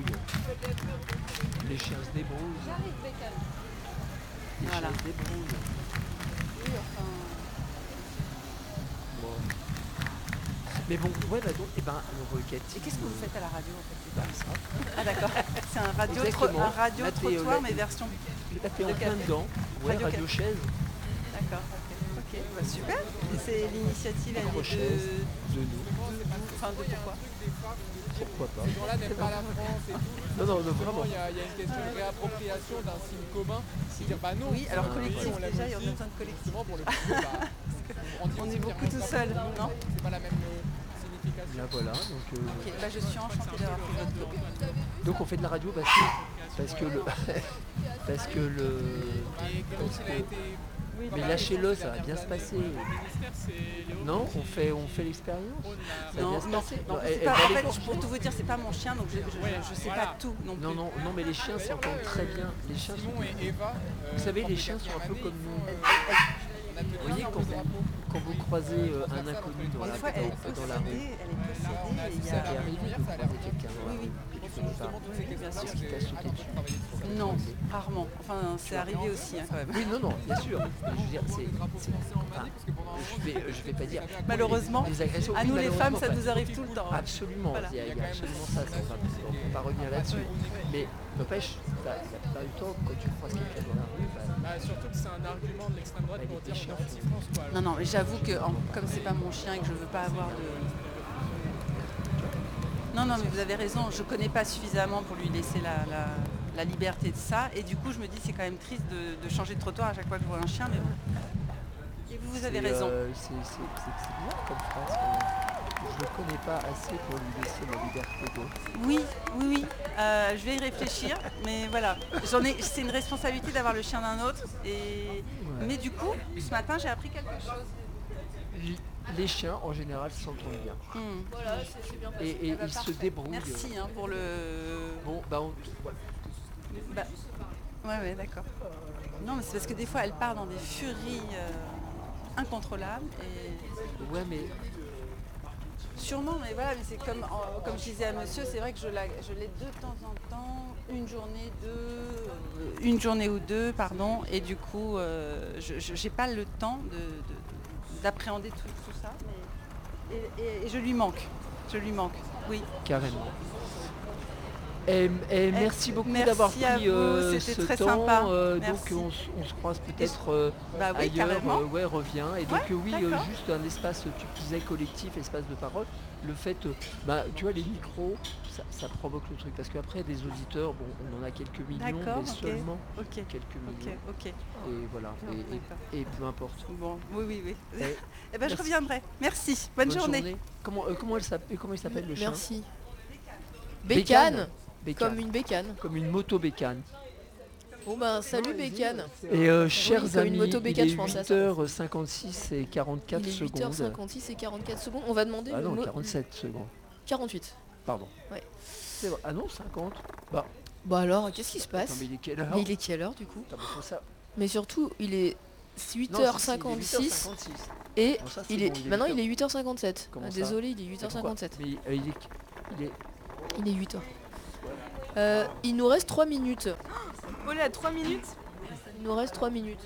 B: Les chiens se débrouillent.
O: J'arrive, Beckham.
B: Les
O: Voilà.
B: chiens se débrouillent.
O: Oui, enfin.
B: Bon. Mais bon, ouais, bah donc, eh ben, le requête.
O: Et qu'est-ce que vous faites à la radio en fait c'est pas ça Ah d'accord. C'est un radio, tro-
B: Exactement.
O: un radio
B: Là, t'es, euh,
O: trottoir
B: là,
O: mais
B: t'es-
O: version.
B: Là, t'es en
O: de
B: plein
O: café.
B: dedans. Ouais,
O: Radio
B: radio
O: café.
B: chaise.
O: D'accord. Ok. Ok. Bah, super. Et c'est l'initiative elle est
B: Micro-chaise
O: de.
B: de nous.
O: Enfin de pourquoi
B: Pourquoi pas.
P: Ces gens-là n'aiment pas la France et tout.
B: Non, non, non,
P: Justement,
B: vraiment.
P: Il y, a il y a une question de réappropriation d'un signe commun. C'est-dire, bah non.
O: Oui, alors
P: c'est un
O: collectif,
P: pays, on l'aime
O: déjà, il y a
P: aussi.
O: besoin de collectif.
P: Justement, pour le prouver, bah, on dit
O: On
P: aussi
O: est beaucoup
P: qu'il y a
O: tout
P: un
O: seul,
P: certain
O: non
P: nombre, C'est pas la même euh, signification.
B: Bien voilà, donc, euh,
O: Ok, bah, je suis enchantée d'avoir fait votre blog.
B: donc on fait de la radio parce que, parce que le parce que le parce que- mais lâchez-le, ça va bien se passer. Non, on fait on fait l'expérience. Ça va
O: Non,
B: bien se
O: non,
B: passer.
O: non,
B: Non,
O: c'est
B: elle-
O: pas-
B: elle va
O: en
B: aller
O: fait,
B: pour-
O: pour tout vous dire, c'est pas mon chien, donc je, je, je sais pas tout non plus.
B: Non, non, non, mais les chiens s'entendent très bien. Les chiens sont... Vous savez, les chiens sont un peu comme nous. Vous voyez, quand vous, quand vous croisez euh, un inconnu dans la,
O: Des fois, elle est
B: dans, dans la rue,
O: possédée, elle est possédée, et il y
B: ça
O: a...
B: t'est arrivé de croiser quelqu'un dans la
O: Oui,
B: rue que tu connais pas,
O: bien sûr.
B: qui t'a sauté dessus.
O: Non, rarement. Enfin, c'est arrivé aussi, hein, quand même.
B: Oui, non, non, bien sûr. Mais je veux dire, c'est... c'est- enfin, je vais, je vais pas dire...
O: Malheureusement,
B: les agressions,
O: à
B: oui,
O: nous les femmes,
B: malheureusement,
O: ça
B: pas-
O: nous arrive tout le temps.
B: Absolument,
O: Voilà.
B: il y a, il y a absolument ça, ça, on va, on va pas revenir là-dessus. Mais n'empêche, la plupart du temps, quand tu croises quelqu'un dans la rue, bah,
P: Bah, surtout que c'est un argument de l'extrême droite pour dire on est
B: chiens.
P: anti-France. Quoi.
O: Non, non, mais j'avoue que en- comme c'est pas mon chien et que je veux pas avoir de... Non, non, mais vous avez raison, je connais pas suffisamment pour lui laisser la, la, la liberté de ça. Et du coup, je me dis c'est quand même triste de, de changer de trottoir à chaque fois que je vois un chien, mais bon. Et vous, vous avez
B: c'est,
O: raison.
B: euh, c'est, c'est, c'est, c'est bien comme phrase. euh, Je ne connais pas assez pour lui laisser la liberté de...
O: Oui, oui, oui. Euh, je vais y réfléchir, mais voilà. J'en ai, c'est une responsabilité d'avoir le chien d'un autre. Et... Mais du coup, ce matin, j'ai appris quelque chose.
B: Les chiens, en général, s'entendent bien.
O: Hmm. Voilà, c'est, c'est bien passé.
B: Et, et
O: Ah bah,
B: ils se
O: parfait.
B: débrouillent.
O: Merci hein, pour le...
B: Bon, bah on...
O: Bah, ouais, ouais, d'accord. Non, mais c'est parce que des fois, elle part dans des furies euh, incontrôlables. Et...
B: Ouais, mais...
O: Sûrement, mais voilà, mais c'est comme, en- comme je disais à monsieur, c'est vrai que je, la, je l'ai de temps en temps, une journée, deux, euh, une journée ou deux, pardon, et du coup, euh, je n'ai pas le temps de, de- d'appréhender tout, tout ça, mais, et, et- et je lui manque, je lui manque, oui.
B: Carrément. Et, et merci beaucoup
O: merci
B: d'avoir pris euh, ce
O: très
B: temps.
O: Sympa.
B: Euh, donc on, on se croise peut-être euh,
O: bah oui,
B: ailleurs.
O: Carrément.
B: Euh, ouais, reviens. Et donc
O: ouais,
B: euh, oui, euh, juste un espace, tu disais collectif, espace de parole. Le fait, euh, bah, tu vois, les micros, ça, ça provoque le truc. Parce qu'après, des auditeurs, bon, on en a quelques millions, mais
O: okay.
B: seulement
O: okay.
B: quelques millions.
O: Ok, ok.
B: Et voilà. Et, et, et peu importe.
O: Bon, oui, oui, oui.
B: Et,
O: eh ben, je reviendrai. Merci. Bonne, Bonne journée. journée.
B: Comment, euh, comment, elle s'appelle, comment il s'appelle le chien?
C: Merci. Bécane. Bécane. Comme une bécane.
B: Comme une moto bécane.
C: Bon ben salut Bécane.
B: Et euh, chers
C: oui,
B: amis,
C: une moto bécane,
B: il est huit heures cinquante-six et quarante-quatre
C: il est
B: secondes.
C: huit heures cinquante-six et quarante-quatre secondes. On va demander
B: ah
C: le
B: non,
C: mot...
B: quarante-sept secondes.
C: quarante-huit.
B: Pardon.
C: Ouais.
B: C'est vrai. Ah non, cinquante. Bah.
C: Bah alors, qu'est-ce qui se passe?
B: Attends, mais il est quelle heure?
C: Mais il est quelle heure du coup?
B: Attends, mais, ça...
C: mais surtout, il est huit heures cinquante-six.
B: Non, si, si, il est huit heures cinquante-six.
C: Et
B: non, ça,
C: il
B: bon,
C: est...
B: il est
C: maintenant il est huit heures cinquante-sept. Ah, désolé, il est huit heures cinquante-sept.
B: Mais euh, il est... Il est...
C: Il est huit heures. Euh, il nous reste trois minutes.
G: Oh là, trois minutes?
C: Il nous reste trois minutes.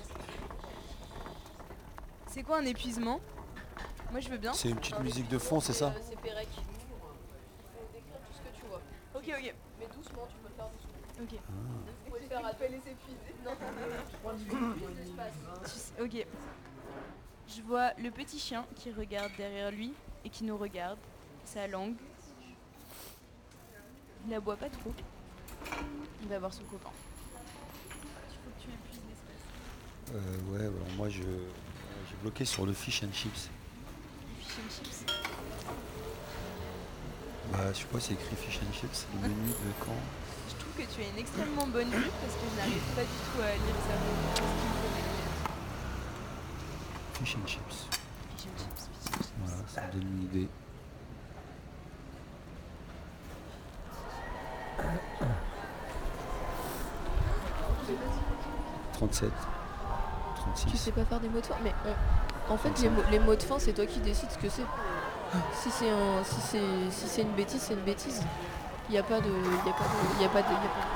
G: C'est quoi un épuisement? Moi je veux bien.
E: C'est une petite musique de fond, c'est ça?
C: C'est Pérec. Il faut décrire tout ce que tu vois.
G: Ok, ok.
C: Mais doucement, tu peux le faire doucement.
G: Ok.
C: Ah. Faut le faire à les épuiser. Non,
G: ok. Je vois le petit chien qui regarde derrière lui et qui nous regarde. Sa langue. Il aboie pas trop. Il va voir son copain. Il faut que tu épuises l'espace.
E: Euh, ouais, alors moi je, euh, j'ai bloqué sur le fish and chips.
G: Le fish and chips.
E: Bah, je sais pas, c'est écrit fish and chips, le menu de quand.
G: Je trouve que tu as une extrêmement bonne vue parce que je n'arrive pas du tout à lire ça.
E: Fish and chips.
G: Fish and chips, fish and chips.
E: Voilà, ça me donne une idée. trente-sept. trente-six.
C: Tu sais pas faire des mots de fin, mais on... en fait les mots, les mots de fin c'est toi qui décides ce que c'est. Si c'est un, si c'est, si c'est une bêtise, c'est une bêtise. Il y a pas de, il y a pas de, il y a pas de, il y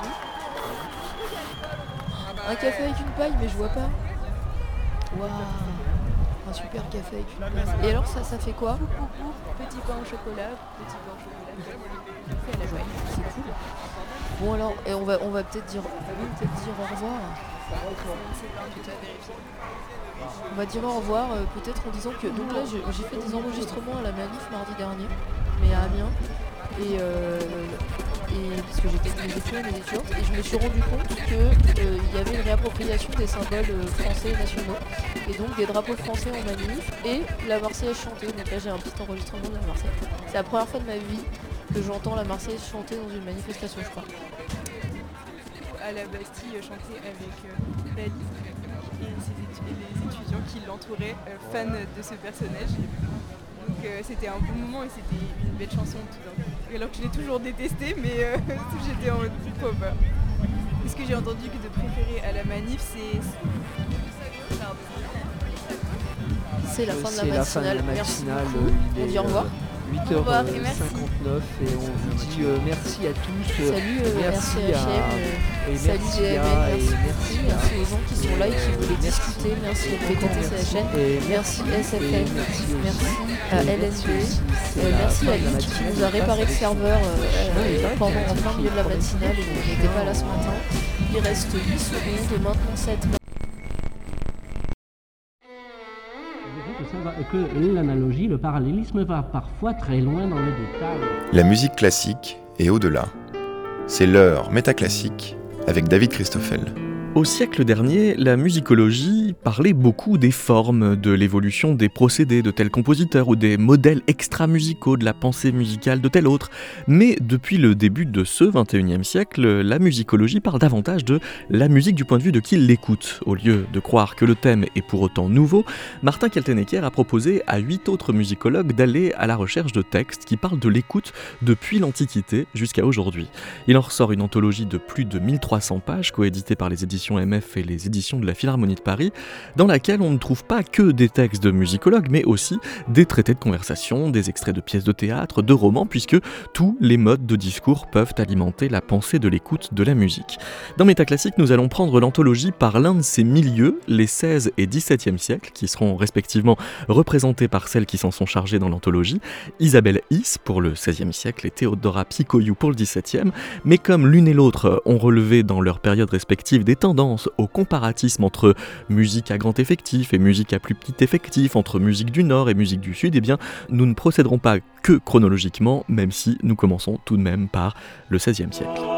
C: a pas de... Un café avec une paille, mais je vois pas. Waouh. Un super café avec une paille. Et alors ça, ça fait quoi?
G: Petit pain au chocolat, petit pain au chocolat.
C: Fait à la joie. C'est cool. Bon alors, et on va, on va peut-être dire, peut-être dire au revoir. On va dire au revoir, euh, peut-être en disant que donc là j'ai, j'ai fait des enregistrements à la manif mardi dernier, mais à Amiens, et, euh, et parce que j'étais avec mes étudiants et mes étudiantes, et je me suis rendu compte qu'il euh, y avait une réappropriation des symboles euh, français nationaux, et donc des drapeaux français en manif, et la Marseillaise chantée. Donc là j'ai un petit enregistrement de la Marseillaise. C'est la première fois de ma vie que j'entends la Marseillaise chanter dans une manifestation, je crois.
G: À la Bastille, chanter avec euh, Bali et, étu- et les étudiants qui l'entouraient, euh, fans de ce personnage. Donc euh, c'était un bon moment et c'était une belle chanson tout d'un coup. Alors que je l'ai toujours détesté, mais euh, j'étais en mode pourquoi pas. Et ce que j'ai entendu que de préférer à la manif, c'est...
C: C'est la fin de la
B: C'est la fin de
C: matinale.
B: la
C: Merci
B: matinale.
C: beaucoup.
B: Il
C: On dit
B: est,
C: au revoir.
B: euh, huit heures cinquante-neuf et on vous dit euh, merci à tous. euh,
C: Salut euh,
B: merci
C: R C H M,
B: à,
C: euh,
B: et
C: salut
B: merci
C: D M N,
B: à- et
C: merci,
B: merci à-
C: merci aux gens qui sont là et qui voulaient discuter, merci au P T T C H N,
B: Et
C: merci S F
B: et
C: M,
B: merci aussi-
C: merci à
B: et
C: L N
B: merci
C: B,
B: aussi, c'est
C: euh,
B: la
C: merci
B: fin
C: à
B: de la
C: Luc qui
B: matinale,
C: nous a
B: il
C: réparé
B: passe
C: le
B: avec-
C: serveur euh,
B: Ouais, il
C: euh,
B: paraît
C: pendant
B: qu'il y a un
C: en plein
B: petit
C: milieu de la
B: problème.
C: matinale et il n'était pas là ce matin. Il reste huit secondes, maintenant sept.
Q: Que l'analogie, le parallélisme va parfois très loin dans le détail.
R: La musique classique et au-delà. C'est l'heure métaclassique avec David Christoffel.
S: Au siècle dernier, la musicologie parlait beaucoup des formes, de l'évolution des procédés de tel compositeur ou des modèles extra-musicaux de la pensée musicale de tel autre. Mais depuis le début de ce vingt et unième siècle, la musicologie parle davantage de la musique du point de vue de qui l'écoute. Au lieu de croire que le thème est pour autant nouveau, Martin Kaltenecker a proposé à huit autres musicologues d'aller à la recherche de textes qui parlent de l'écoute depuis l'Antiquité jusqu'à aujourd'hui. Il en ressort une anthologie de plus de mille trois cents pages, coéditée par les éditions éditions M F et les éditions de la Philharmonie de Paris, dans laquelle on ne trouve pas que des textes de musicologues, mais aussi des traités de conversation, des extraits de pièces de théâtre, de romans, puisque tous les modes de discours peuvent alimenter la pensée de l'écoute de la musique. Dans Métaclassique, nous allons prendre l'anthologie par l'un de ses milieux, les seizième et dix-septième siècles, qui seront respectivement représentés par celles qui s'en sont chargées dans l'anthologie, Isabelle Is pour le seizième siècle et Théodora Picoyou pour le dix-septième, mais comme l'une et l'autre ont relevé dans leurs périodes respectives des tendances au comparatisme entre musique à grand effectif et musique à plus petit effectif, entre musique du Nord et musique du Sud, eh bien, nous ne procéderons pas que chronologiquement, même si nous commençons tout de même par le seizième siècle.